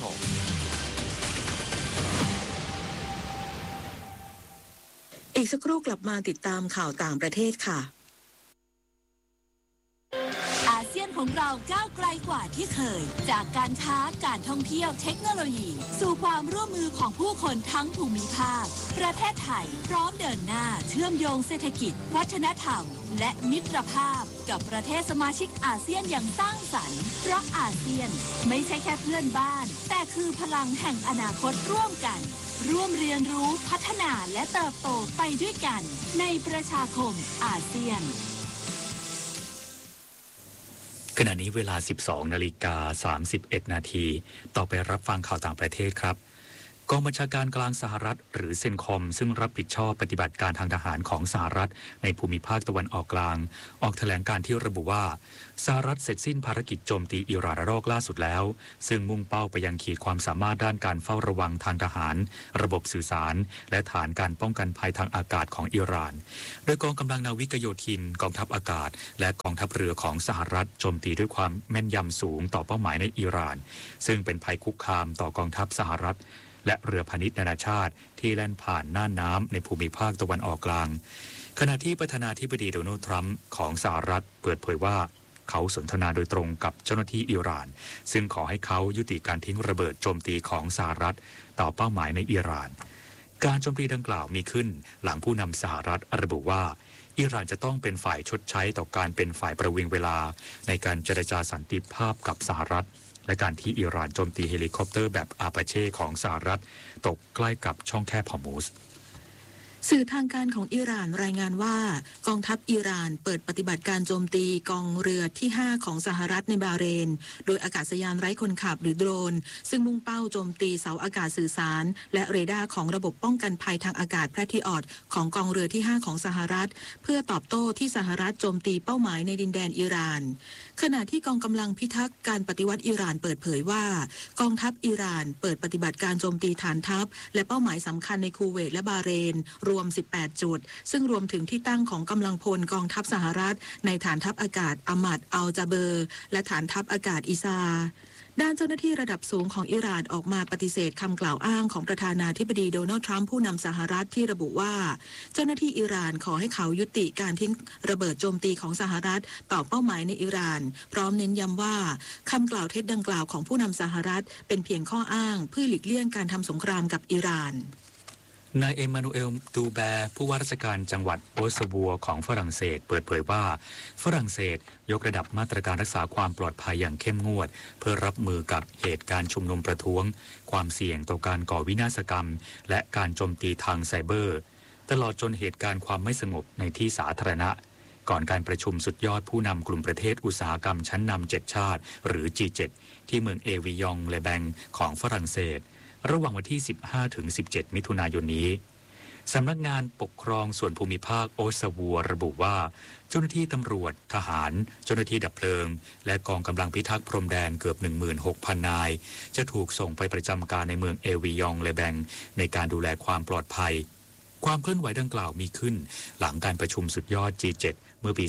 อีกสักครู่กลับมาติดตามข่าวต่างประเทศค่ะอาเซียนโฮของเราก้าวไกลกว่าที่เคยจากการค้าการท่องเที่ยวเทคโนโลยีสู่ความร่วมมือของผู้คนทั้งภูมิภาคประเทศไทยพร้อมเดินหน้าเชื่อมโยงเศรษฐกิจวัฒนธรรมและมิตรภาพกับประเทศสมาชิกอาเซียนอย่างสร้างสรรค์เพราะอาเซียนไม่ใช่แค่เพื่อนบ้านแต่คือพลังแห่งอนาคตร่วมกันร่วมเรียนรู้พัฒนาและเติบโตไปด้วยกันในประชาคมอาเซียนขณะนี้เวลา 12:31 นาทีต่อไปรับฟังข่าวต่างประเทศครับกองบัญชาการกลางสหรัฐหรือเซนคอมซึ่งรับผิดชอบปฏิบัติการทางทหารของสหรัฐในภูมิภาคตะวันออกกลางออกแถลงการที่ระบุว่าสหรัฐเสร็จสิ้นภารกิจโจมตีอิหร่านระลอกล่าสุดแล้วซึ่งมุ่งเป้าไปยังขีดความสามารถด้านการเฝ้าระวังทางทหารระบบสื่อสารและฐานการป้องกันภัยทางอากาศของอิหร่านโดยกองกำลังนาวิกโยธินกองทัพอากาศและกองทัพเรือของสหรัฐโจมตีด้วยความแม่นยำสูงต่อเป้าหมายในอิหร่านซึ่งเป็นภัยคุกคามต่อกองทัพสหรัฐและเรือพาณิชย์นานาชาติที่แล่นผ่านน่านน้ำในภูมิภาคตะวันออกกลางขณะที่ประธานาธิบดีโดนัลด์ทรัมป์ของสหรัฐเปิดเผยว่าเขาสนทนาโดยตรงกับเจ้าหน้าที่อิหร่านซึ่งขอให้เขายุติการทิ้งระเบิดโจมตีของสหรัฐต่อเป้าหมายในอิหร่านการโจมตีดังกล่าวมีขึ้นหลังผู้นำสหรัฐระบุว่าอิหร่านจะต้องเป็นฝ่ายชดใช้ต่อการเป็นฝ่ายประวิงเวลาในการเจรจาสันติภาพกับสหรัฐและการที่อิหร่านโจมตีเฮลิคอปเตอร์แบบอาปาเช่ของสหรัฐตกใกล้กับช่องแคบฮอร์มุซสื่อทางการของอิหร่านรายงานว่ากองทัพอิหร่านเปิดปฏิบัติการโจมตีกองเรือที่ 5 ของสหรัฐในบาห์เรนโดยอากาศยานไร้คนขับหรือโดรนซึ่งมุ่งเป้าโจมตีเสาอากาศสื่อสารและเรดาร์ของระบบป้องกันภัยทางอากาศแพทริออตของกองเรือที่ 5 ของสหรัฐเพื่อตอบโต้ที่สหรัฐโจมตีเป้าหมายในดินแดนอิหร่านขณะที่กองกำลังพิทักษ์การปฏิวัติอิหร่านเปิดเผยว่ากองทัพอิหร่านเปิดปฏิบัติการโจมตีฐานทัพและเป้าหมายสำคัญในคูเวตและบาห์เรนรวม18 จุดซึ่งรวมถึงที่ตั้งของกำลังพลกองทัพสหรัฐในฐานทัพอากาศอามัดอัลจาเบอร์และฐานทัพอากาศอิซาด้านเจ้าหน้าที่ระดับสูงของอิหร่านออกมาปฏิเสธคำกล่าวอ้างของประธานาธิบดีโดนัลด์ทรัมป์ผู้นำสหรัฐที่ระบุว่าเจ้าหน้าที่อิหร่านขอให้เขายุติการทิ้งระเบิดโจมตีของสหรัฐต่อเป้าหมายในอิหร่านพร้อมเน้นย้ำว่าคำกล่าวเท็จดังกล่าวของผู้นำสหรัฐเป็นเพียงข้ออ้างเพื่อหลีกเลี่ยงการทำสงครามกับอิหร่านนายเอมานูเอล ดูแบร์ผู้ว่าราชการจังหวัดโอสบัวของฝรั่งเศสเปิดเผยว่าฝรั่งเศสยกระดับมาตรการรักษาความปลอดภัยอย่างเข้มงวดเพื่อรับมือกับเหตุการณ์ชุมนุมประท้วงความเสี่ยงต่อการก่อวินาศกรรมและการโจมตีทางไซเบอร์ตลอดจนเหตุการณ์ความไม่สงบในที่สาธารณะก่อนการประชุมสุดยอดผู้นำกลุ่มประเทศอุตสาหกรรมชั้นนำ7 ชาติหรือ G7 ที่เมืองเอวิยองเลแบงของฝรั่งเศสระหว่างวันที่ 15-17 มิถุนายนนี้สำนักงานปกครองส่วนภูมิภาคโอสบัวระบุว่าเจ้าหน้าที่ตำรวจทหารเจ้าหน้าที่ดับเพลิงและกองกำลังพิทักษ์พรมแดนเกือบ 16,000 นายจะถูกส่งไปประจำการในเมืองเอวิยองเลแบงในการดูแลความปลอดภัยความเคลื่อนไหวดังกล่าวมีขึ้นหลังการประชุมสุดยอด G7 เมื่อปี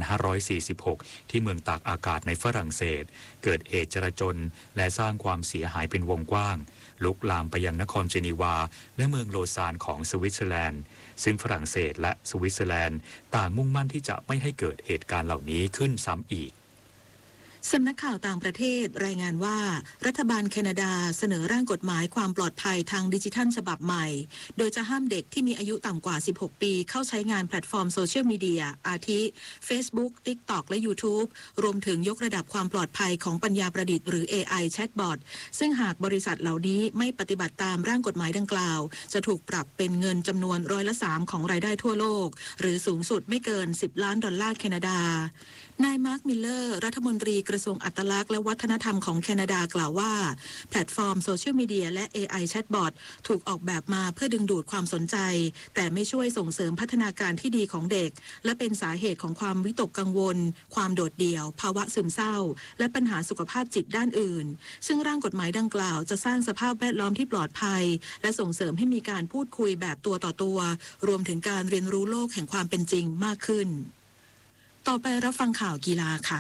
2546 ที่เมืองตากอากาศในฝรั่งเศสเกิดเหตุจลาจลและสร้างความเสียหายเป็นวงกว้างลุกลามไปยังนครเจนีวาและเมืองโลซานของสวิตเซอร์แลนด์ซึ่งฝรั่งเศสและสวิตเซอร์แลนด์ต่างมุ่งมั่นที่จะไม่ให้เกิดเหตุการณ์เหล่านี้ขึ้นซ้ำอีกสำนักข่าวต่างประเทศรายงานว่ารัฐบาลแคนาดาเสนอร่างกฎหมายความปลอดภัยทางดิจิทัลฉบับใหม่โดยจะห้ามเด็กที่มีอายุต่ำกว่า16ปีเข้าใช้งานแพลตฟอร์มโซเชียลมีเดียอาทิ Facebook TikTok และ YouTube รวมถึงยกระดับความปลอดภัยของปัญญาประดิษฐ์หรือ AI Chatbot ซึ่งหากบริษัทเหล่านี้ไม่ปฏิบัติตามร่างกฎหมายดังกล่าวจะถูกปรับเป็นเงินจำนวน3%ของรายได้ทั่วโลกหรือสูงสุดไม่เกิน$10 ล้านแคนาดานายมาร์คมิลเลอร์รัฐมนตรีกระทรวงอัตลักษณ์และวัฒนธรรมของแคนาดากล่าวว่าแพลตฟอร์มโซเชียลมีเดียและ AI Chatbot ถูกออกแบบมาเพื่อดึงดูดความสนใจแต่ไม่ช่วยส่งเสริมพัฒนาการที่ดีของเด็กและเป็นสาเหตุของความวิตกกังวลความโดดเดี่ยวภาวะซึมเศร้าและปัญหาสุขภาพจิตด้านอื่นซึ่งร่างกฎหมายดังกล่าวจะสร้างสภาพแวดล้อมที่ปลอดภัยและส่งเสริมให้มีการพูดคุยแบบตัวต่อตัวรวมถึงการเรียนรู้โลกแห่งความเป็นจริงมากขึ้นต่อไปรับฟังข่าวกีฬาค่ะ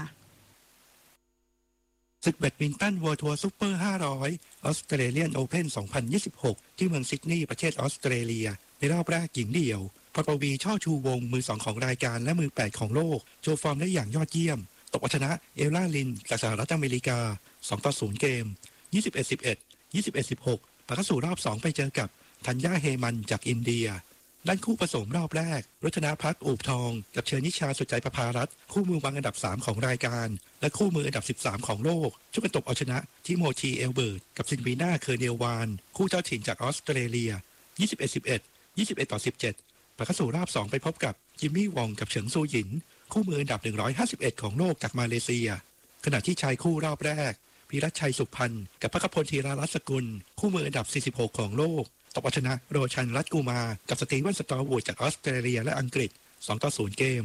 ศึกแบดมินตันเวิลด์ทัวร์ซุปเปอร์500ออสเตรเลียนโอเพ่น2026ที่เมืองซิดนีย์ประเทศออสเตรเลียในรอบแรกหญิงเดี่ยวพรปวีช่อชูวงศ์มือ2ของรายการและมือ8ของโลกโชว์ฟอร์มได้อย่างยอดเยี่ยมตกเอาชนะเอลล่าลินจากสหรัฐอเมริกา2-0เกม 21-11 21-16 ผ่านเข้าสู่รอบ 2 ไปเจอกับธัญญาเฮมันจากอินเดียด้านคู่ผสมรอบแรกรัตนาพักอูบทองกับเชอนิชาสุดใจประภารัตน์คู่มือวางอันดับ3ของรายการและคู่มืออันดับ13ของโลกช่วยกันตบเอาชนะทิโมธีเอลเบิร์ตกับซินวีนาเคอร์เนลวานคู่เจ้าถิ่นจากออสเตรเลีย21-11 21-17 ผ่านเข้าสู่รอบ 2 ไปพบกับจิมมี่วองกับเฉิงซูหยินคู่มืออันดับ151ของโลกจากมาเลเซียขณะที่ชายคู่รอบแรกพีรัชชัยสุพรรณกับพระคพลธีรรัตน์สกุลคู่มืออันดับ46ของโลกตบเอาชนะโรชันรัตกูมากับสตีเวนสตอร์วูดจากออสเตรเลียและอังกฤษ2-0เกม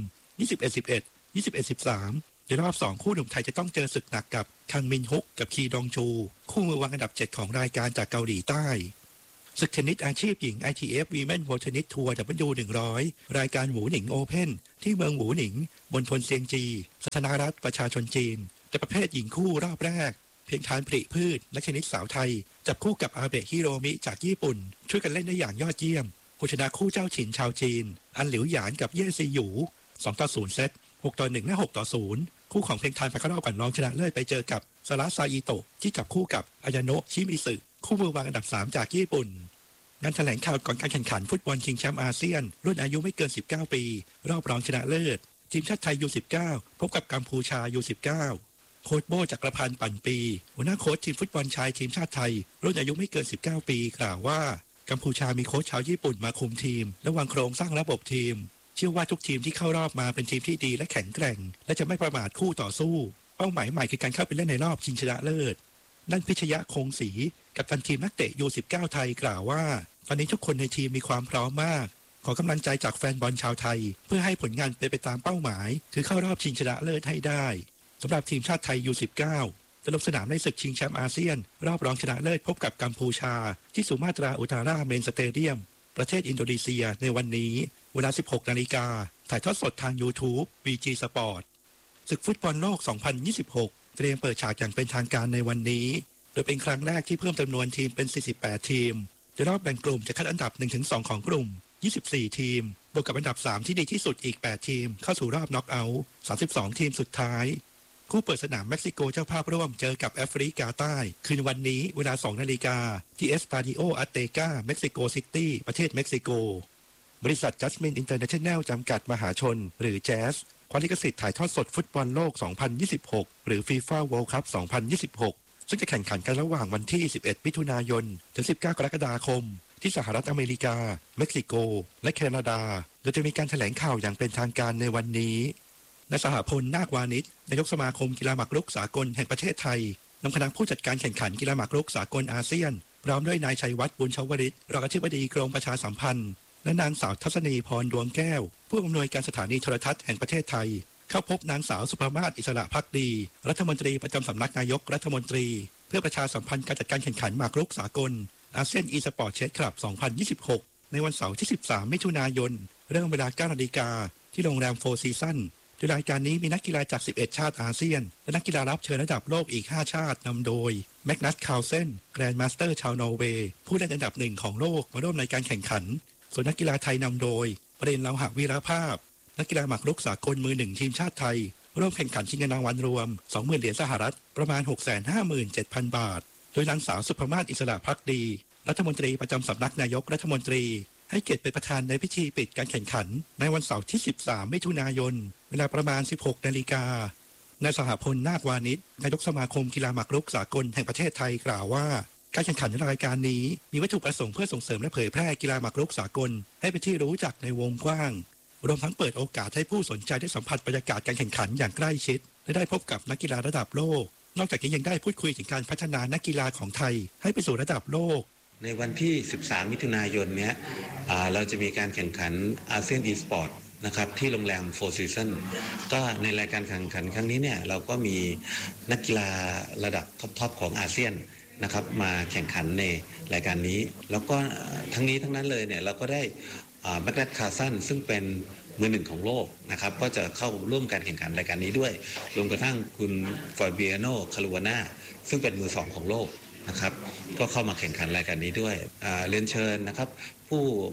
21-11 21-13 ในรอบ 2 คู่หนุ่มไทยจะต้องเจอศึกหนักกับคังมินฮุกกับคีดองชูคู่มือวางอันดับ7ของรายการจากเกาหลีใต้ศึกเทนนิสอาชีพหญิง ITF Women World Tennis Tour W100 รายการหวูหนิงโอเพ่นที่เมืองหวูหนิงบนทนเซียงจีสาธารณรัฐประชาชนจีนในประเภทหญิงคู่รอบแรกเพียงทานปริพืชและเทนนิสสาวไทยจับคู่กับอาเบะฮิโรมิจากญี่ปุ่นช่วยกันเล่นได้อย่างยอดเยี่ยมผู้ชนะคู่เจ้าถิ่นชาวจีนอันหลิวหยานกับเย่ซีหยู2-0เซต6-1และ6-0คู่ของเพียงทานไปเข้ารอบก่อนรองชนะเลิศไปเจอกับซาระซาอิโตะที่จับคู่กับอายาโนะชิมิสึคู่มือวางอันดับ3จากญี่ปุ่นงานแถลงข่าวก่อนการแข่งขันฟุตบอลชิงแชมป์อาเซียนรุ่นอายุไม่เกิน19ปีรอบรองชนะเลิศทีมชาติไทย U19 พบกับกัมพูชา U19 โค้ชโบจักรพันธ์ปั่นปีหัวหน้าโค้ชทีมฟุตบอลชายทีมชาติไทยรุ่นอายุไม่เกิน19ปีกล่าวว่ากัมพูชามีโค้ชชาวญี่ปุ่นมาคุมทีมและวางโครงสร้างระบบทีมเชื่อว่าทุกทีมที่เข้ารอบมาเป็นทีมที่ดีและแข็งแกร่งและจะไม่ประมาทคู่ต่อสู้เป้าหมายใหม่คือการเข้าไปเล่นในรอบชิงชนะเลิศด้านพิชยะคงศรีกัปตันทีมนักเตะ U19 ไทยกล่าวว่าตอนนี้ทุกคนในทีมมีความพร้อมมากขอกำลังใจจากแฟนบอลชาวไทยเพื่อให้ผลงานเป็นไปตามเป้าหมายคือเข้ารอบชิงชนะเลิศให้ได้สำหรับทีมชาติไทย U19 จะลงสนามในศึกชิงแชมป์อาเซียนรอบรองชนะเลิศพบกับกัมพูชาที่สุมาตราอุตาราเมนสเตเดียมประเทศอินโดนีเซียในวันนี้เวลา 16 นาฬิกาถ่ายทอดสดทาง YouTube VG Sport ศึกฟุตบอลโลก 2026 เตรียมเปิดฉากอย่างเป็นทางการในวันนี้โดยเป็นครั้งแรกที่เพิ่มจำนวนทีมเป็น 48 ทีมโดยรอบแบ่งกลุ่มจะคัดอันดับ 1-2 ของกลุ่ม 24 ทีมบวกกับอันดับ 3 ที่ดีที่สุดอีก 8 ทีมเข้าสู่รอบน็อกเอาท์ 32 ทีมสุดท้ายคู่เปิดสนามเม็กซิโกเจ้าภาพร่วมเจอกับแอฟริกาใต้คืนวันนี้เวลา 2 นาฬิกาที่เอสตาดิโออัตเตกาเม็กซิโกซิตี้ประเทศเม็กซิโกบริษัทจัสมินอินเตอร์เนชั่นแนลจำกัดมหาชนหรือแจ๊สคว้าลิขสิทธิ์ถ่ายทอดสดฟุตบอลโลก 2026 หรือ FIFA World Cup 2026 ซึ่งจะแข่งขันกันระหว่างวันที่ 11 มิถุนายน ถึง 19 กรกฎาคมที่สหรัฐอเมริกาเม็กซิโกและแคนาดาโดยจะมีการแถลงข่าวอย่างเป็นทางการในวันนี้นายสหพลนาควานิชนายกสมาคมกีฬาหมากรุกสากลแห่งประเทศไทยนำคณะผู้จัดการแข่งขันกีฬาหมากรุกสากลอาเซียนพร้อมด้วยนายชัยวัฒน์บุญชวริตรองอธิบดีกรมประชาสัมพันธ์และนางสาวทัศนีพรดวงแก้วผู้อำนวยการสถานีโทรทัศน์แห่งประเทศไทยเข้าพบนางสาวสุภมาศอิสระภักดีรัฐมนตรีประจำสำนักนายกรัฐมนตรีเพื่อประชาสัมพันธ์การจัดการแข่งขันหมากรุกสากลอาเซียนอีสปอร์ตเชสคลับ 2026 ในวันเสาร์ที่ 13 มิถุนายนเริ่มเวลา 9 นาฬิกาที่โรงแรมโฟร์ซีซั่นโดยรายการนี้มีนักกีฬาจาก 11 ชาติอาเซียนและนักกีฬารับเชิญระดับโลกอีก 5 ชาตินำโดยแมกนัส คาร์ลเซนแกรนด์มาสเตอร์ชาวนอร์เวย์ผู้เล่นอันดับหนึ่งของโลกมาร่วมในการแข่งขันส่วนนักกีฬาไทยนำโดยประเด็นเลาหะวีรภาพนักกีฬาหมากรุกสากลมือหนึ่งทีมชาติไทยร่วมแข่งขันชิงเงินรางวัลรวม 20,000 เหรียญสหรัฐประมาณ 657,000 บาทโดยนางสาวสุภมาศอิสระภักดีรัฐมนตรีประจำสำนักนายกรัฐมนตรีให้เกียรติเป็นประธานในพิธีปิดการแข่งขันในวันเสาร์ที่ 13 มิถุนายนเวลาประมาณ 16 นาฬิกานายสหพลนาควานิชนายกสมาคมกีฬาหมากรุกสากลแห่งประเทศไทยกล่าวว่าการแข่งขันในรายการนี้มีวัตถุประสงค์เพื่อส่งเสริมและเผยแพร่กีฬาหมากรุกสากลให้เป็นที่รู้จักในวงกว้างรวมทั้งเปิดโอกาสให้ผู้สนใจได้สัมผัสบรรยากาศการแข่งขันอย่างใกล้ชิดและได้พบกับนักกีฬาระดับโลกนอกจากนี้ยังได้พูดคุยถึงการพัฒนานักกีฬาของไทยให้ไปสู่ระดับโลกในวันที่ 13 มิถุนายนเนี้ยเราจะมีการแข่งขันอาเซียนอีสปอร์ตนะครับที่โรงแรมโฟร์ซีซันก็ในรายการแข่งขันครั้งนี้เนี่ยเราก็มีนักกีฬาระดับท็อปของอาเซียนนะครับมาแข่งขันในรายการนี้แล้วก็ทั้งนี้ทั้งนั้นเลยเนี่ยเราก็ได้แมกนัส คาร์ลเซนซึ่งเป็นมือหนึ่งของโลกนะครับก็จะเข้าร่วมการแข่งขันรายการนี้ด้วยรวมกระทั่งคุณฟาเบียโน คารูวาน่าซึ่งเป็นมือ2ของโลกนะครับก็เข้ามาแข่งขันรายการนี้ด้วยเรียนเชิญนะครับผู้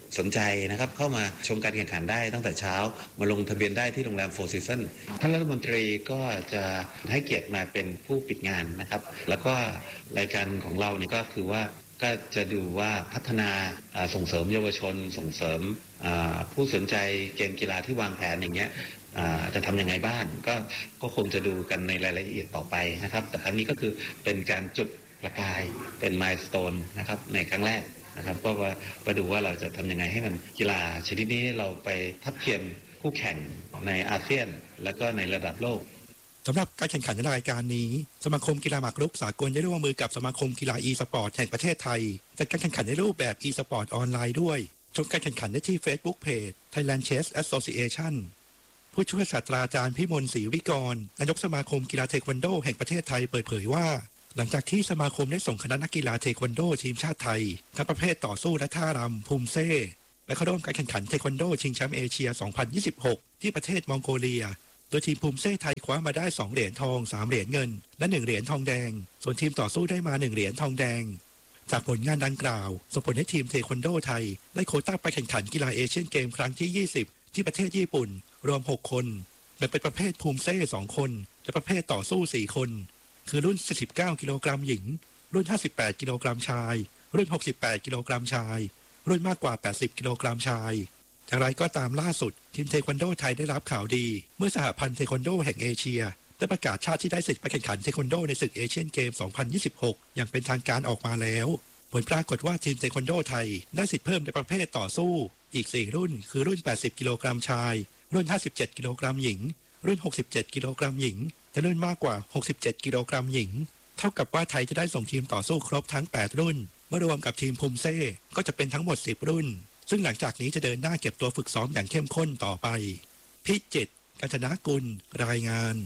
สนใจนะครับเข้ามาชมการแข่งขันได้ตั้งแต่เช้ามาลงทะเบียนได้ที่โรงแรม Four Seasons ท่านรัฐมนตรีก็จะให้เกียรติมาเป็นผู้ปิดงานนะครับแล้วก็รายการของเราเนี่ยก็คือว่าก็จะดูว่าพัฒนาส่งเสริมเยาวชนส่งเสริมผู้สนใจเกมกีฬาที่วางแผนอย่างเงี้ยจะทำยังไงบ้างก็คงจะดูกันในรายละเอียดต่อไปนะครับแต่ครั้งนี้ก็คือเป็นการจุดประกายเป็นมายสโตนนะครับในครั้งแรกนะครับก็มาดูว่าเราจะทำยังไงให้มันกีฬาชนิดนี้เราไปทัดเทียมคู่แข่งในอาเซียนแล้วก็ในระดับโลกสำหรับการแข่งขันในรายการนี้สมาคมกีฬาหมากรุกสากลได้ร่วมมือกับสมาคมกีฬา e-sport แห่งประเทศไทยจัดการแข่งขันในรูปแบบ e-sport ออนไลน์ด้วยชมการแข่งขันได้ที่ Facebook Page Thailand Chess Association ผู้ช่วยศาสตราจารย์พิมลศรีวิกรนายกสมาคมกีฬาเทควันโดแห่งประเทศไทยเปิดเผยว่าหลังจากที่สมาคมได้ส่งคณะนักกีฬาเทควันโดทีมชาติไทยทั้งประเภทต่อสู้และท่ารำภูมิเซ่และเข้าร่วมการแข่งขันเทควันโดชิงแชมป์เอเชีย 2026 ที่ประเทศมองโกเลียโดยทีมภูมิเซ่ไทยคว้ามาได้2เหรียญทอง3เหรียญเงินและ1เหรียญทองแดงส่วนทีมต่อสู้ได้มา1เหรียญทองแดงจากผลงานดังกล่าวส่งผลให้ทีมเทควันโดไทยได้โควต้าไปแข่งขันกีฬาเอเชียนเกมครั้งที่20ที่ประเทศญี่ปุ่นรวม6คนแบ่งเป็นประเภทภูมิเซ่2คนและประเภทต่อสู้4คนคือรุ่น49กิโลกรัมหญิงรุ่น58กิโลกรัมชายรุ่น68กิโลกรัมชายรุ่นมากกว่า80กิโลกรัมชายอย่างไรก็ตามล่าสุดทีมเทควันโดไทยได้รับข่าวดีเมื่อสหพันธ์เทควันโดแห่งเอเชียได้ประกาศชาติที่ได้สิทธิ์ไปแข่งขันเทควันโดในศึกเอเชียนเกม 2026 อย่างเป็นทางการออกมาแล้วผลปรากฏว่าทีมเทควันโดไทยได้สิทธิ์เพิ่มในประเภทต่อสู้อีก4รุ่นคือรุ่น80กิโลกรัมชายรุ่น57กิโลกรัมหญิงรุ่น67กิโลกรัมหญิงและรุ่นมากกว่า67กิโลกรัมหญิงเท่ากับว่าไทยจะได้ส่งทีมต่อสู้ครบทั้ง8รุ่นเมื่อรวมกับทีมภูมิเซ่ก็จะเป็นทั้งหมด10รุ่นซึ่งหลังจากนี้จะเดินหน้าเก็บตัวฝึกซ้อมอย่างเข้มข้นต่อไปพิจิตร กาญจนกุลรายงาน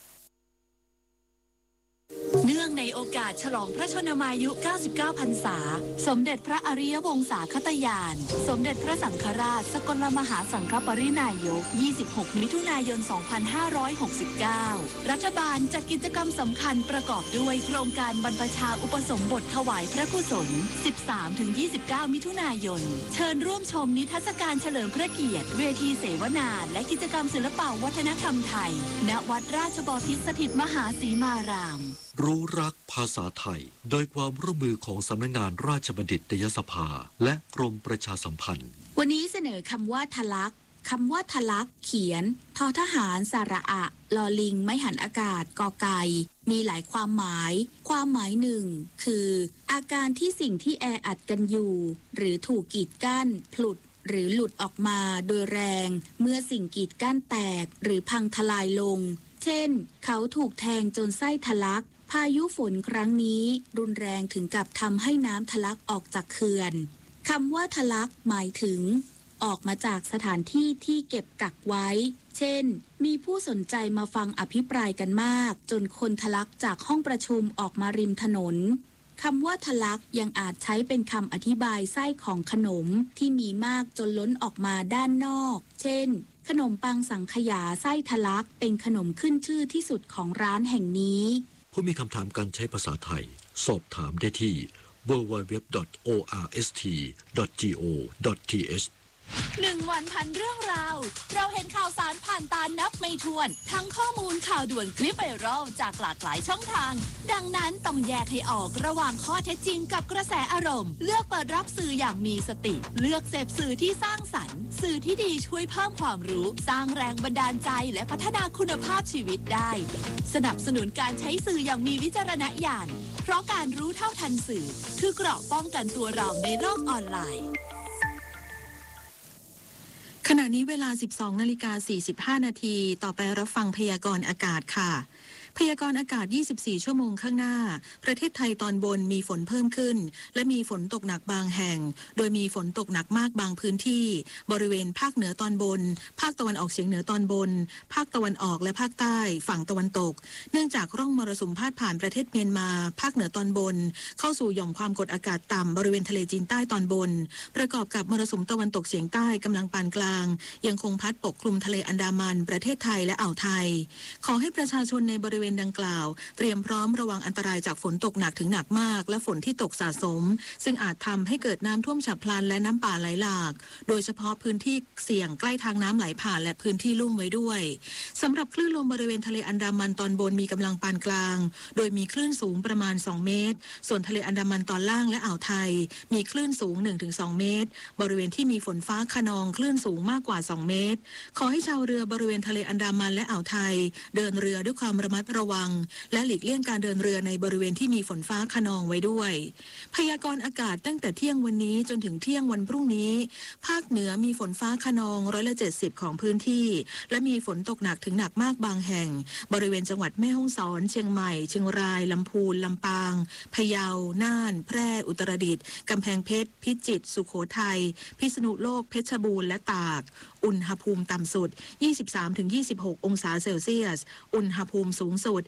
เนื่องในโอกาสฉลองพระชนมายุ 99 พรรษาสมเด็จพระอริยวงศาคตยาน สมเด็จพระสังฆราชสกลมหาสังฆปรินายก 26 มิถุนายน 2569 รัฐบาลจัดกิจกรรมสำคัญประกอบด้วยโครงการบรรพชาอุปสมบทถวายพระกุศล 13-29 มิถุนายน เชิญร่วมชมนิทรรศการเฉลิมพระเกียรติเวทีเสวนาและกิจกรรมศิลปวัฒนธรรมไทยณวัดราชบพิตรสถิตมหาสีมารามรู้รักภาษาไทยโดยความร่วมมือของสำนักงานราชบัณฑิตยสภาและกรมประชาสัมพันธ์วันนี้เสนอคำว่าทะลักคำว่าทะลักเขียนทอทหารสระอะลอลิงไม่หันอากาศกอไก่มีหลายความหมายความหมายหนึ่งคืออาการที่สิ่งที่แออัดกันอยู่หรือถูกกีดกั้นผลุดหรือหลุดออกมาโดยแรงเมื่อสิ่งกีดกั้นแตกหรือพังทลายลงเช่นเขาถูกแทงจนไส้ทะลักพายุฝนครั้งนี้รุนแรงถึงกับทำให้น้ำทะลักออกจากเขื่อนคำว่าทะลักหมายถึงออกมาจากสถานที่ที่เก็บกักไว้เช่นมีผู้สนใจมาฟังอภิปรายกันมากจนคนทะลักจากห้องประชุมออกมาริมถนนคำว่าทะลักยังอาจใช้เป็นคำอธิบายไส้ของขนมที่มีมากจนล้นออกมาด้านนอกเช่นขนมปังสังขยาไส้ทะลักเป็นขนมขึ้นชื่อที่สุดของร้านแห่งนี้ผู้มีคำถามการใช้ภาษาไทยสอบถามได้ที่ www.orst.go.th 1 วันพันเรื่องราวเราเห็นข่าวสารผ่านตานับไม่ถ้วนทั้งข้อมูลข่าวด่วนคลิปไวรัลจากหลากหลายช่องทางดังนั้นต้องแยกให้ออกระหว่างข้อเท็จจริงกับกระแสอารมณ์เลือกเปิดรับสื่ออย่างมีสติเลือกเสพสื่อที่สร้างสรรค์สื่อที่ดีช่วยเพิ่มความรู้สร้างแรงบันดาลใจและพัฒนาคุณภาพชีวิตได้สนับสนุนการใช้สื่ออย่างมีวิจารณญาณเพราะการรู้เท่าทันสื่อคือเกราะป้องกันตัวเราในโลกออนไลน์ขณะนี้เวลา 12:45 นาทีต่อไปรับฟังพยากรณ์อากาศค่ะพยากรณ์อากาศ24ชั่วโมงข้างหน้าประเทศไทยตอนบนมีฝนเพิ่มขึ้นและมีฝนตกหนักบางแห่งโดยมีฝนตกหนักมากบางพื้นที่บริเวณภาคเหนือตอนบนภาคตะวันออกเฉียงเหนือตอนบนภาคตะวันออกและภาคใต้ฝั่งตะวันตกเนื่องจากร่องมรสุมพาดผ่านประเทศเมียนมาภาคเหนือตอนบนเข้าสู่หย่อมความกดอากาศต่ำบริเวณทะเลจีนใต้ตอนบนประกอบกับมรสุมตะวันตกเฉียงใต้กำลังปานกลางยังคงพัดปกคลุมทะเลอันดามันประเทศไทยและอ่าวไทยขอให้ประชาชนในบริริเวณดังกล่าวเตรียมพร้อมระวังอันตรายจากฝนตกหนักถึงหนักมากและฝนที่ตกสะสมซึ่งอาจทำให้เกิดน้ำท่วมฉับพลันและน้ำป่าไหลหลากโดยเฉพาะพื้นที่เสี่ยงใกล้ทางน้ำไหลผ่านและพื้นที่ลุ่มไว้ด้วยสำหรับคลื่นลมบริเวณทะเลอันดามันตอนบนมีกำลังปานกลางโดยมีคลื่นสูงประมาณ2เมตรส่วนทะเลอันดามันตอนล่างและอ่าวไทยมีคลื่นสูง 1-2 เมตรบริเวณที่มีฝนฟ้าคะนองคลื่นสูงมากกว่า2เมตรขอให้ชาวเรือบริเวณทะเลอันดามันและอ่าวไทยเดินเรือด้วยความระมัดระวังและหลีกเลี่ยงการเดินเรือในบริเวณที่มีฝนฟ้าคะนองไว้ด้วยพยากรณ์อากาศตั้งแต่เที่ยงวันนี้จนถึงเที่ยงวันพรุ่งนี้ภาคเหนือมีฝนฟ้าคะนอง70%ของพื้นที่และมีฝนตกหนักถึงหนักมากบางแห่งบริเวณจังหวัดแม่ฮ่องสอนเชียงใหม่เชียงรายลำพูนลำปางพะเยาน่านแพร่อุตรดิตถ์กำแพงเพชรพิจิตรสุโขทัยพิษณุโลกเพชรบูรณ์และตากอุณหภูมิต่ำสุด 23-26 องศาเซลเซียสอุณหภูมิสูงสุด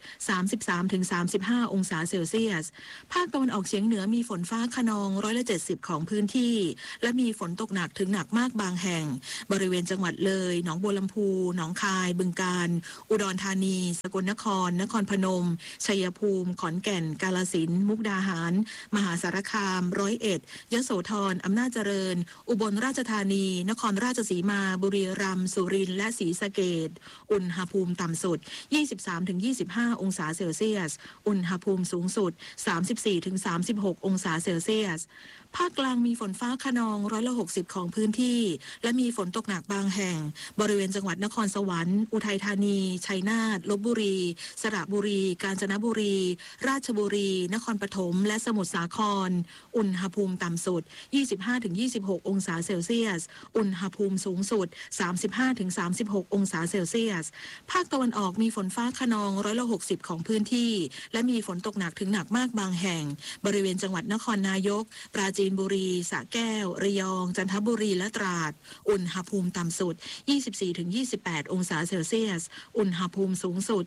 33-35 องศาเซลเซียสภาคตะวันออกเฉียงเหนือมีฝนฟ้าคะนอง70%ของพื้นที่และมีฝนตกหนักถึงหนักมากบางแห่งบริเวณจังหวัดเลยหนองบัวลำพูหนองคายบึงกาฬอุดรธานีสกลนครนครพนมชัยภูมิขอนแก่นกาฬสินธุ์มุกดาหารมหาสารคาม101ยโสธรอำนาจเจริญอุบลราชธานีนครราชสีมาบุรีรัมย์สุรินทร์และศรีสะเกษอุณหภูมิต่ำสุด 23-25 องศาเซลเซียสอุณหภูมิสูงสุด 34-36 องศาเซลเซียสภาคกลางมีฝนฟ้าคะนอง60%ของพื้นที่และมีฝนตกหนักบางแห่งบริเวณจังหวัดนครสวรรค์อุทัยธานีชัยนาทลพบุรีสระบุรีกาญจนบุรีราชบุรีนครปฐมและสมุทรสาครอุณหภูมิต่ำสุด 25-26 องศาเซลเซียสอุณหภูมิสูงสุด 35-36 องศาเซลเซียสภาคตะวันออกมีฝนฟ้าคะนอง60%ของพื้นที่และมีฝนตกหนักถึงหนักมากบางแห่งบริเวณจังหวัดนครนายกปราจีนบุรีสระแก้วระยองจันทบุรีและตราดอุณหภูมิต่ำสุด 24-28 องศาเซลเซียสอุณหภูมิสูงสุด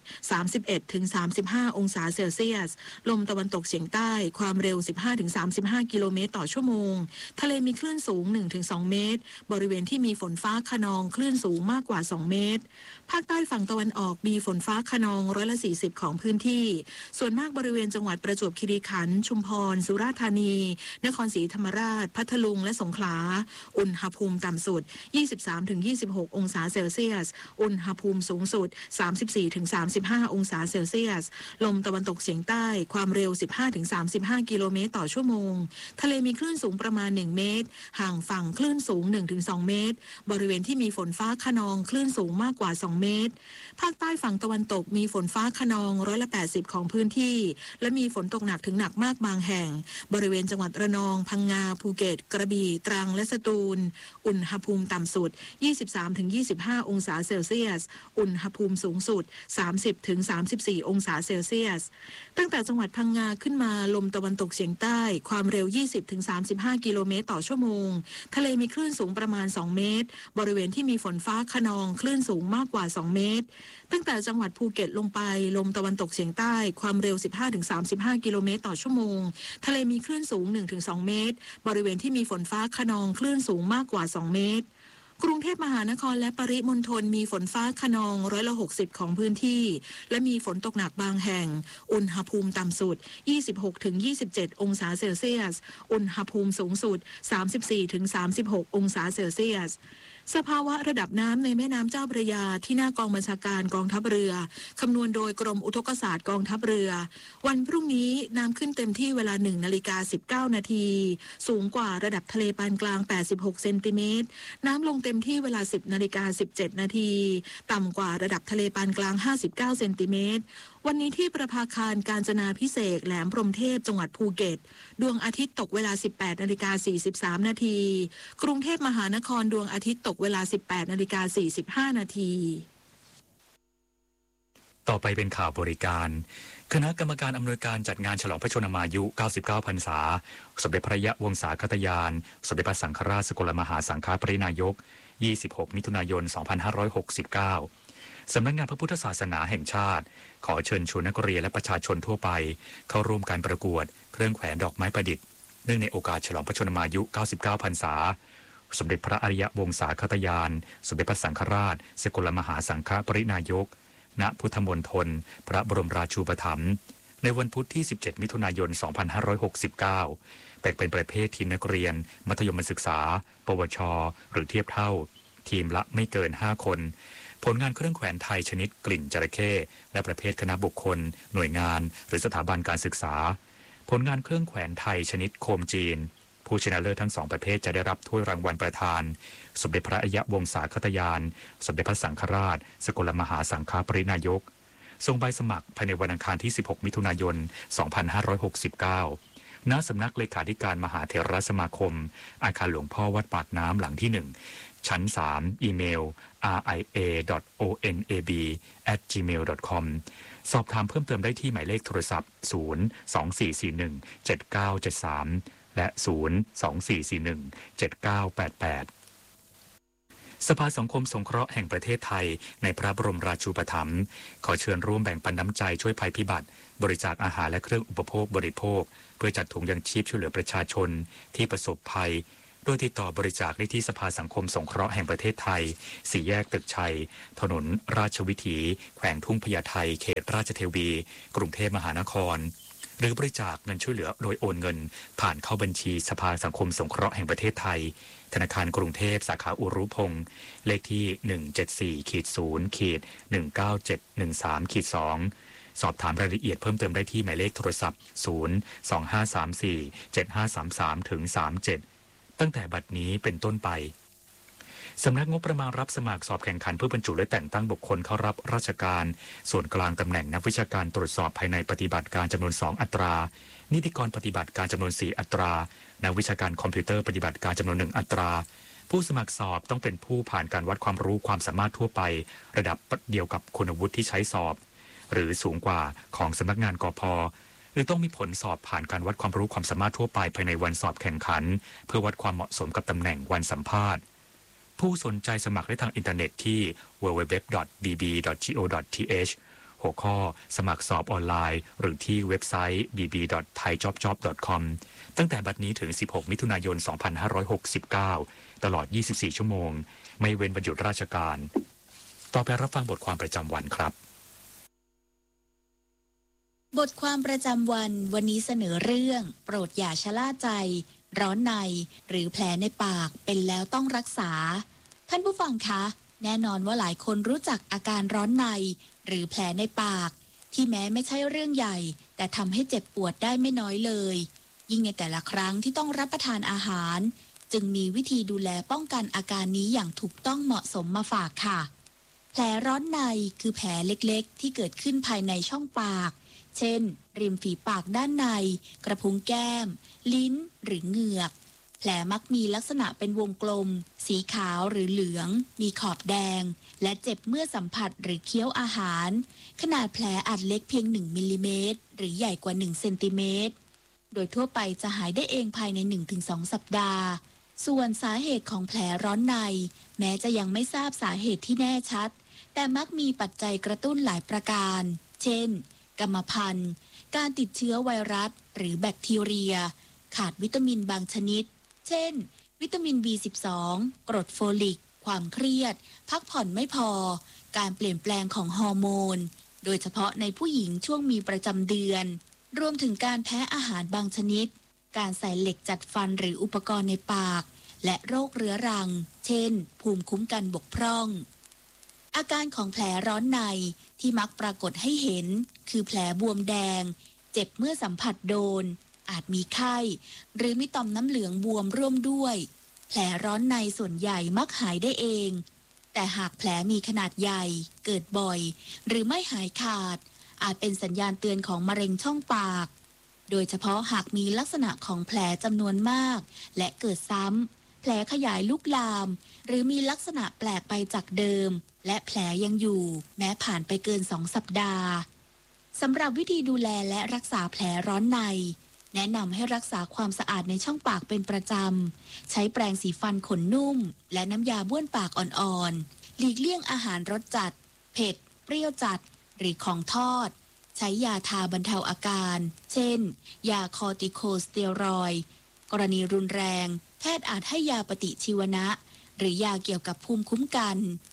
31-35 องศาเซลเซียสลมตะวันตกเฉียงใต้ความเร็ว 15-35 กิโลเมตรต่อชั่วโมงทะเลมีคลื่นสูง 1-2 เมตรบริเวณที่มีฝนฟ้าคะนองคลื่นสูงมากกว่า2เมตรภาคใต้ฝั่งตะวันออกมีฝนฟ้าคะนอง40%ของพื้นที่ส่วนมากบริเวณจังหวัดประจวบคีรีขันธ์ชุมพรสุราษฎร์ธานีนครศรีธรรมราชพัทลุงและสงขลาอุณหภูมิต่ำสุด 23-26 องศาเซลเซียสอุณหภูมิสูงสุด 34-35 องศาเซลเซียสลมตะวันตกเฉียงใต้ความเร็ว 15-35 กิโลเมตรต่อชั่วโมงทะเลมีคลื่นสูงประมาณ1เมตรห่างฝั่งคลื่นสูง 1-2 เมตรบริเวณที่มีฝนฟ้าคะนองคลื่นสูงมากกว่า2เมตรภาคใต้ฝั่งตะวันตกมีฝนฟ้าคะนอง80%ของพื้นที่และมีฝนตกหนักถึงหนักมากบางแห่งบริเวณจังหวัดระนองพังงาภูเก็ตกระบี่ตรังและสตูลอุณหภูมิต่ำสุด 23-25 องศาเซลเซียสอุณหภูมิสูงสุด 30-34 องศาเซลเซียสตั้งแต่จังหวัดพังงาขึ้นมาลมตะวันตกเฉียงใต้ความเร็ว 20-35 กิโลเมตรต่อชั่วโมงทะเลมีคลื่นสูงประมาณ2เมตรบริเวณที่มีฝนฟ้าคะนองคลื่นสูงมากกว่า2เมตรตั้งแต่จังหวัดภูเก็ตลงไปลมตะวันตกเฉียงใต้ความเร็ว 15-35 กิโลเมตรต่อชั่วโมงทะเลมีคลื่นสูง 1-2 เมตรบริเวณที่มีฝนฟ้าคะนองคลื่นสูงมากกว่า2เมตรกรุงเทพมหานครและปริมณฑลมีฝนฟ้าคะนอง60%ของพื้นที่และมีฝนตกหนักบางแห่งอุณหภูมิต่ำสุด 26-27 องศาเซลเซียสอุณหภูมิสูงสุด 34-36 องศาเซลเซียสสภาวะระดับน้ำในแม่น้ำเจ้าพระยาที่หน้ากองบัญชาการกองทัพเรือคำนวณโดยกรมอุทกศาสตร์กองทัพเรือวันพรุ่งนี้น้ำขึ้นเต็มที่เวลา 1:19 นาทีสูงกว่าระดับทะเลปานกลาง86เซนติเมตรน้ำลงเต็มที่เวลา 10:17 นาทีต่ำกว่าระดับทะเลปานกลาง59เซนติเมตรวันนี้ที่ประภาคารกาญจนาภิเษกแหลมพรหมเทพจังหวัดภูเก็ตดวงอาทิตย์ตกเวลา 18:43 นาทีกรุงเทพมหานครดวงอาทิตย์ตกเวลา 18:45 นาทีต่อไปเป็นข่าวบริการคณะกรรมการอำนวยการจัดงานฉลองพระชนมายุ99พรรษาสมเด็จพระยะวงศาคตยานสมเด็จพระสังฆราชสกลมหาสังฆปรินายก26มิถุนายน2569สำนักงานพระพุทธศาสนาแห่งชาติขอเชิญชวนนักเรียนและประชาชนทั่วไปเข้าร่วมการประกวดเครื่องแขวนดอกไม้ประดิษฐ์เนื่องในโอกาสฉลองพระชนมายุ99พรรษาสมเด็จพระอริยวงศาคตยานสมเด็จพระสังฆราชสกลมหาสังฆปรินายกณพุทธมณฑลพระบรมราชูปถัมภ์ในวันพุธที่ 17 มิถุนายน 2569 แบ่งเป็นประเภททีมนักเรียนมัธยมศึกษาปวชหรือเทียบเท่าทีมละไม่เกิน 5 คนผลงานเครื่องแขวนไทยชนิดกลิ่นจระเข้และประเภทคณะบุคคลหน่วยงานหรือสถาบันการศึกษาผลงานเครื่องแขวนไทยชนิดโคมจีนผู้ชนะเลิศทั้ง2ประเภทจะได้รับถ้วยรางวัลประธานสมเด็จพระอัยวงศาคตยานสมเด็จพระสังฆราชสกลมหาสังฆปรินายกส่งใบสมัครภายในวันอังคารที่ 16 มิถุนายน 2569 ณ สำนักเลขาธิการมหาเถรสมาคมอาคารหลวงพ่อวัดปากน้ำหลังที่ 1 ชั้น 3 อีเมล ria.onab@gmail.com สอบถามเพิ่มเติมได้ที่หมายเลขโทรศัพท์ 024417973 และ 024417988 สภาสังคมสงเคราะห์แห่งประเทศไทยในพระบรมราชูปถัมภ์ขอเชิญร่วมแบ่งปันน้ำใจช่วยภัยพิบัติบริจาคอาหารและเครื่องอุปโภคบริโภคเพื่อจัดถุงยังชีพช่วยเหลือประชาชนที่ประสบภัยโดยติดต่อบริจาคได้ที่สภาสังคมสงเคราะห์แห่งประเทศไทย4 แยกตึกชัยถนนราชวิถีแขวงทุ่งพญาไทเขตราชเทวีกรุงเทพมหานครหรือบริจาคเงินช่วยเหลือโดยโอนเงินผ่านเข้าบัญชีสภาสังคมสงเคราะห์แห่งประเทศไทยธนาคารกรุงเทพสาขาอุรุพงศ์เลขที่174-0-19713-2สอบถามรายละเอียดเพิ่มเติมได้ที่หมายเลขโทรศัพท์025347533-37ตั้งแต่บัดนี้เป็นต้นไปสำนักงบประมาณรับสมัครสอบแข่งขันเพื่อบรรจุและแต่งตั้งบุคคลเข้ารับราชการส่วนกลางตำแหน่งนักวิชาการตรวจสอบภายในปฏิบัติการจำนวน2อัตรานิติกรปฏิบัติการจำนวน4อัตรานักวิชาการคอมพิวเตอร์ปฏิบัติการจำนวน1อัตราผู้สมัครสอบต้องเป็นผู้ผ่านการวัดความรู้ความสามารถทั่วไประดับเดียวกับคุณวุฒิที่ใช้สอบหรือสูงกว่าของสำนักงานกพ.หรือต้องมีผลสอบผ่านการวัดความรู้ความสามารถทั่วไปภายในวันสอบแข่งขันเพื่อวัดความเหมาะสมกับตำแหน่งวันสัมภาษณ์ผู้สนใจสมัครได้ทางอินเทอร์เน็ตที่ www.bb.go.th หัวข้อสมัครสอบออนไลน์หรือที่เว็บไซต์ bb.thaijobjob.com ตั้งแต่บัดนี้ถึง 16 มิถุนายน 2569 ตลอด 24 ชั่วโมงไม่เว้นวันหยุดราชการต่อไปรับฟังบทความประจำวันครับบทความประจำวันนี้เสนอเรื่องโปรดอย่าชะล่าใจร้อนในหรือแผลในปากเป็นแล้วต้องรักษาท่านผู้ฟังคะแน่นอนว่าหลายคนรู้จักอาการร้อนในหรือแผลในปากที่แม้ไม่ใช่เรื่องใหญ่แต่ทำให้เจ็บปวดได้ไม่น้อยเลยยิ่งในแต่ละครั้งที่ต้องรับประทานอาหารจึงมีวิธีดูแลป้องกันอาการนี้อย่างถูกต้องเหมาะสมมาฝากค่ะแผลร้อนในคือแผลเล็กๆที่เกิดขึ้นภายในช่องปากเช่นริมฝีปากด้านในกระพุ้งแก้มลิ้นหรือเหงือกแผลมักมีลักษณะเป็นวงกลมสีขาวหรือเหลืองมีขอบแดงและเจ็บเมื่อสัมผัสหรือเคี้ยวอาหารขนาดแผลอาจเล็กเพียง1มิลลิเมตรหรือใหญ่กว่า1เซนติเมตรโดยทั่วไปจะหายได้เองภายใน 1-2 สัปดาห์ส่วนสาเหตุของแผลร้อนในแม้จะยังไม่ทราบสาเหตุที่แน่ชัดแต่มักมีปัจจัยกระตุ้นหลายประการเช่นกรรมพันธุ์การติดเชื้อไวรัสหรือแบคทีเรียขาดวิตามินบางชนิดเช่นวิตามิน B12 กรดโฟลิกความเครียดพักผ่อนไม่พอการเปลี่ยนแปลงของฮอร์โมนโดยเฉพาะในผู้หญิงช่วงมีประจำเดือนรวมถึงการแพ้อาหารบางชนิดการใส่เหล็กจัดฟันหรืออุปกรณ์ในปากและโรคเรื้อรังเช่นภูมิคุ้มกันบกพร่องอาการของแผลร้อนในที่มักปรากฏให้เห็นคือแผลบวมแดงเจ็บเมื่อสัมผัสโดนอาจมีไข้หรือมีต่อมน้ำเหลืองบวมร่วมด้วยแผลร้อนในส่วนใหญ่มักหายได้เองแต่หากแผลมีขนาดใหญ่เกิดบ่อยหรือไม่หายขาดอาจเป็นสัญญาณเตือนของมะเร็งช่องปากโดยเฉพาะหากมีลักษณะของแผลจำนวนมากและเกิดซ้ำแผลขยายลุกลามหรือมีลักษณะแปลกไปจากเดิมและแผลยังอยู่แม้ผ่านไปเกิน2 สัปดาห์สำหรับวิธีดูแลและรักษาแผลร้อนในแนะนำให้รักษาความสะอาดในช่องปากเป็นประจำใช้แปรงสีฟันขนนุ่มและน้ำยาบ้วนปากอ่อนๆหลีกเลี่ยงอาหารรสจัดเผ็ดเปรี้ยวจัดหรือของทอดใช้ยาทาบรรเทาอาการเช่นยาคอร์ติโคสเตียรอยด์กรณีรุนแรงแพทย์อาจให้ยาปฏิชีวนะหรือยาเกี่ยวกับภูมิคุ้มกัน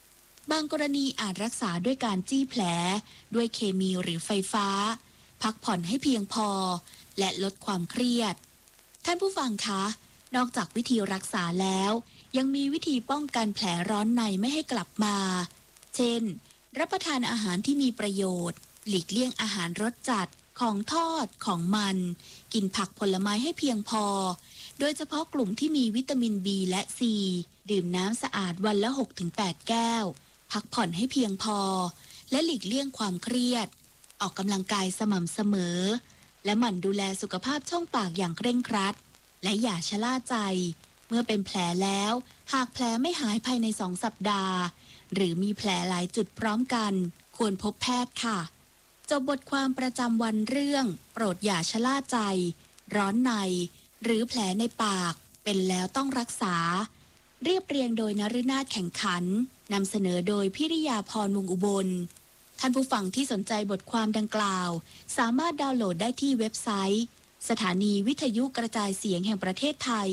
บางกรณีอาจรักษาด้วยการจี้แผลด้วยเคมีหรือไฟฟ้าพักผ่อนให้เพียงพอและลดความเครียดท่านผู้ฟังคะนอกจากวิธีรักษาแล้วยังมีวิธีป้องกันแผลร้อนในไม่ให้กลับมาเช่นรับประทานอาหารที่มีประโยชน์หลีกเลี่ยงอาหารรสจัดของทอดของมันกินผักผลไม้ให้เพียงพอโดยเฉพาะกลุ่มที่มีวิตามิน B และ C ดื่มน้ำสะอาดวันละ 6-8 แก้วพักผ่อนให้เพียงพอและหลีกเลี่ยงความเครียดออกกำลังกายสม่ำเสมอและหมั่นดูแลสุขภาพช่องปากอย่างเคร่งครัดและอย่าชะล่าใจเมื่อเป็นแผลแล้วหากแผลไม่หายภายใน2 สัปดาห์หรือมีแผลหลายจุดพร้อมกันควรพบแพทย์ค่ะจบบทความประจำวันเรื่องโปรดอย่าชะล่าใจร้อนในหรือแผลในปากเป็นแล้วต้องรักษาเรียบเรียงโดยนฤนาถแข่งขันนำเสนอโดยพิริยาพรวงศ์อุบลท่านผู้ฟังที่สนใจบทความดังกล่าวสามารถดาวน์โหลดได้ที่เว็บไซต์สถานีวิทยุกระจายเสียงแห่งประเทศไทย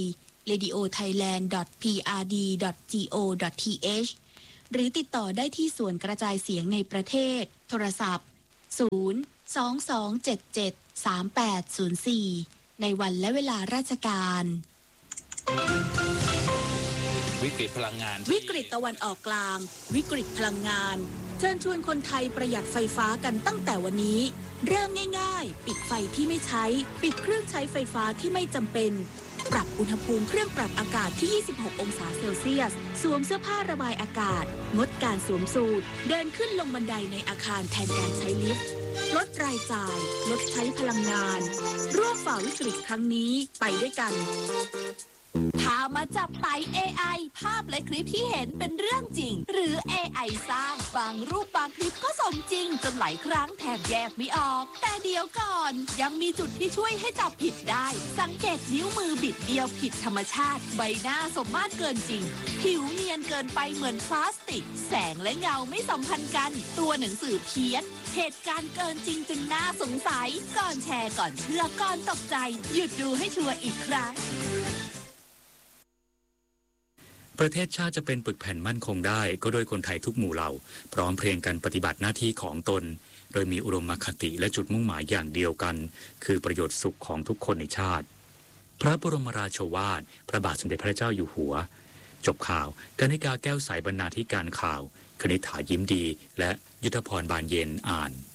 radiothailand.prd.go.th หรือติดต่อได้ที่ส่วนกระจายเสียงในประเทศโทรศัพท์022773804ในวันและเวลาราชการวิกฤตพลังงานวิกฤตตะวันออกกลางวิกฤตพลังงานเชิญชวนคนไทยประหยัดไฟฟ้ากันตั้งแต่วันนี้เริ่มง่ายๆปิดไฟที่ไม่ใช้ปิดเครื่องใช้ไฟฟ้าที่ไม่จำเป็นปรับอุณหภูมิเครื่องปรับอากาศที่26 องศาเซลเซียสสวมเสื้อผ้าระบายอากาศงดการสวมสูทเดินขึ้นลงบันไดในอาคารแทนการใช้ลิฟต์ลดรายจ่ายลดใช้พลังงานร่วมฝ่าวิกฤตครั้งนี้ไปด้วยกันพามาจับไต่ AI ภาพและคลิปที่เห็นเป็นเรื่องจริงหรือ AI สร้างบางรูปบางคลิปก็สมจริงจนหลายครั้งแทบแยกไม่ออกแต่เดี๋ยวก่อนยังมีจุดที่ช่วยให้จับผิดได้สังเกตนิ้วมือบิดเดียวผิดธรรมชาติใบหน้าสมมาตรเกินจริงผิวเนียนเกินไปเหมือนพลาสติกแสงและเงาไม่สัมพันธ์กันตัวหนังสือเพี้ยนเหตุการณ์เกินจริงจนน่าสงสัยก่อนแชร์ก่อนเชื่อก่อนตกใจหยุดดูให้ชัวร์อีกครั้งประเทศชาติจะเป็นปึกแผ่นมั่นคงได้ก็โดยคนไทยทุกหมู่เหล่าพร้อมเพรียงกันปฏิบัติหน้าที่ของตนโดยมีอุดมคติและจุดมุ่งหมายอย่างเดียวกันคือประโยชน์สุขของทุกคนในชาติพระบรมราโชวาทพระบาทสมเด็จพระเจ้าอยู่หัวจบข่าวกนิกาแก้วใสบรรณาธิการข่าวคณิษฐายิ้มดีและยุทธพรบานเย็นอ่าน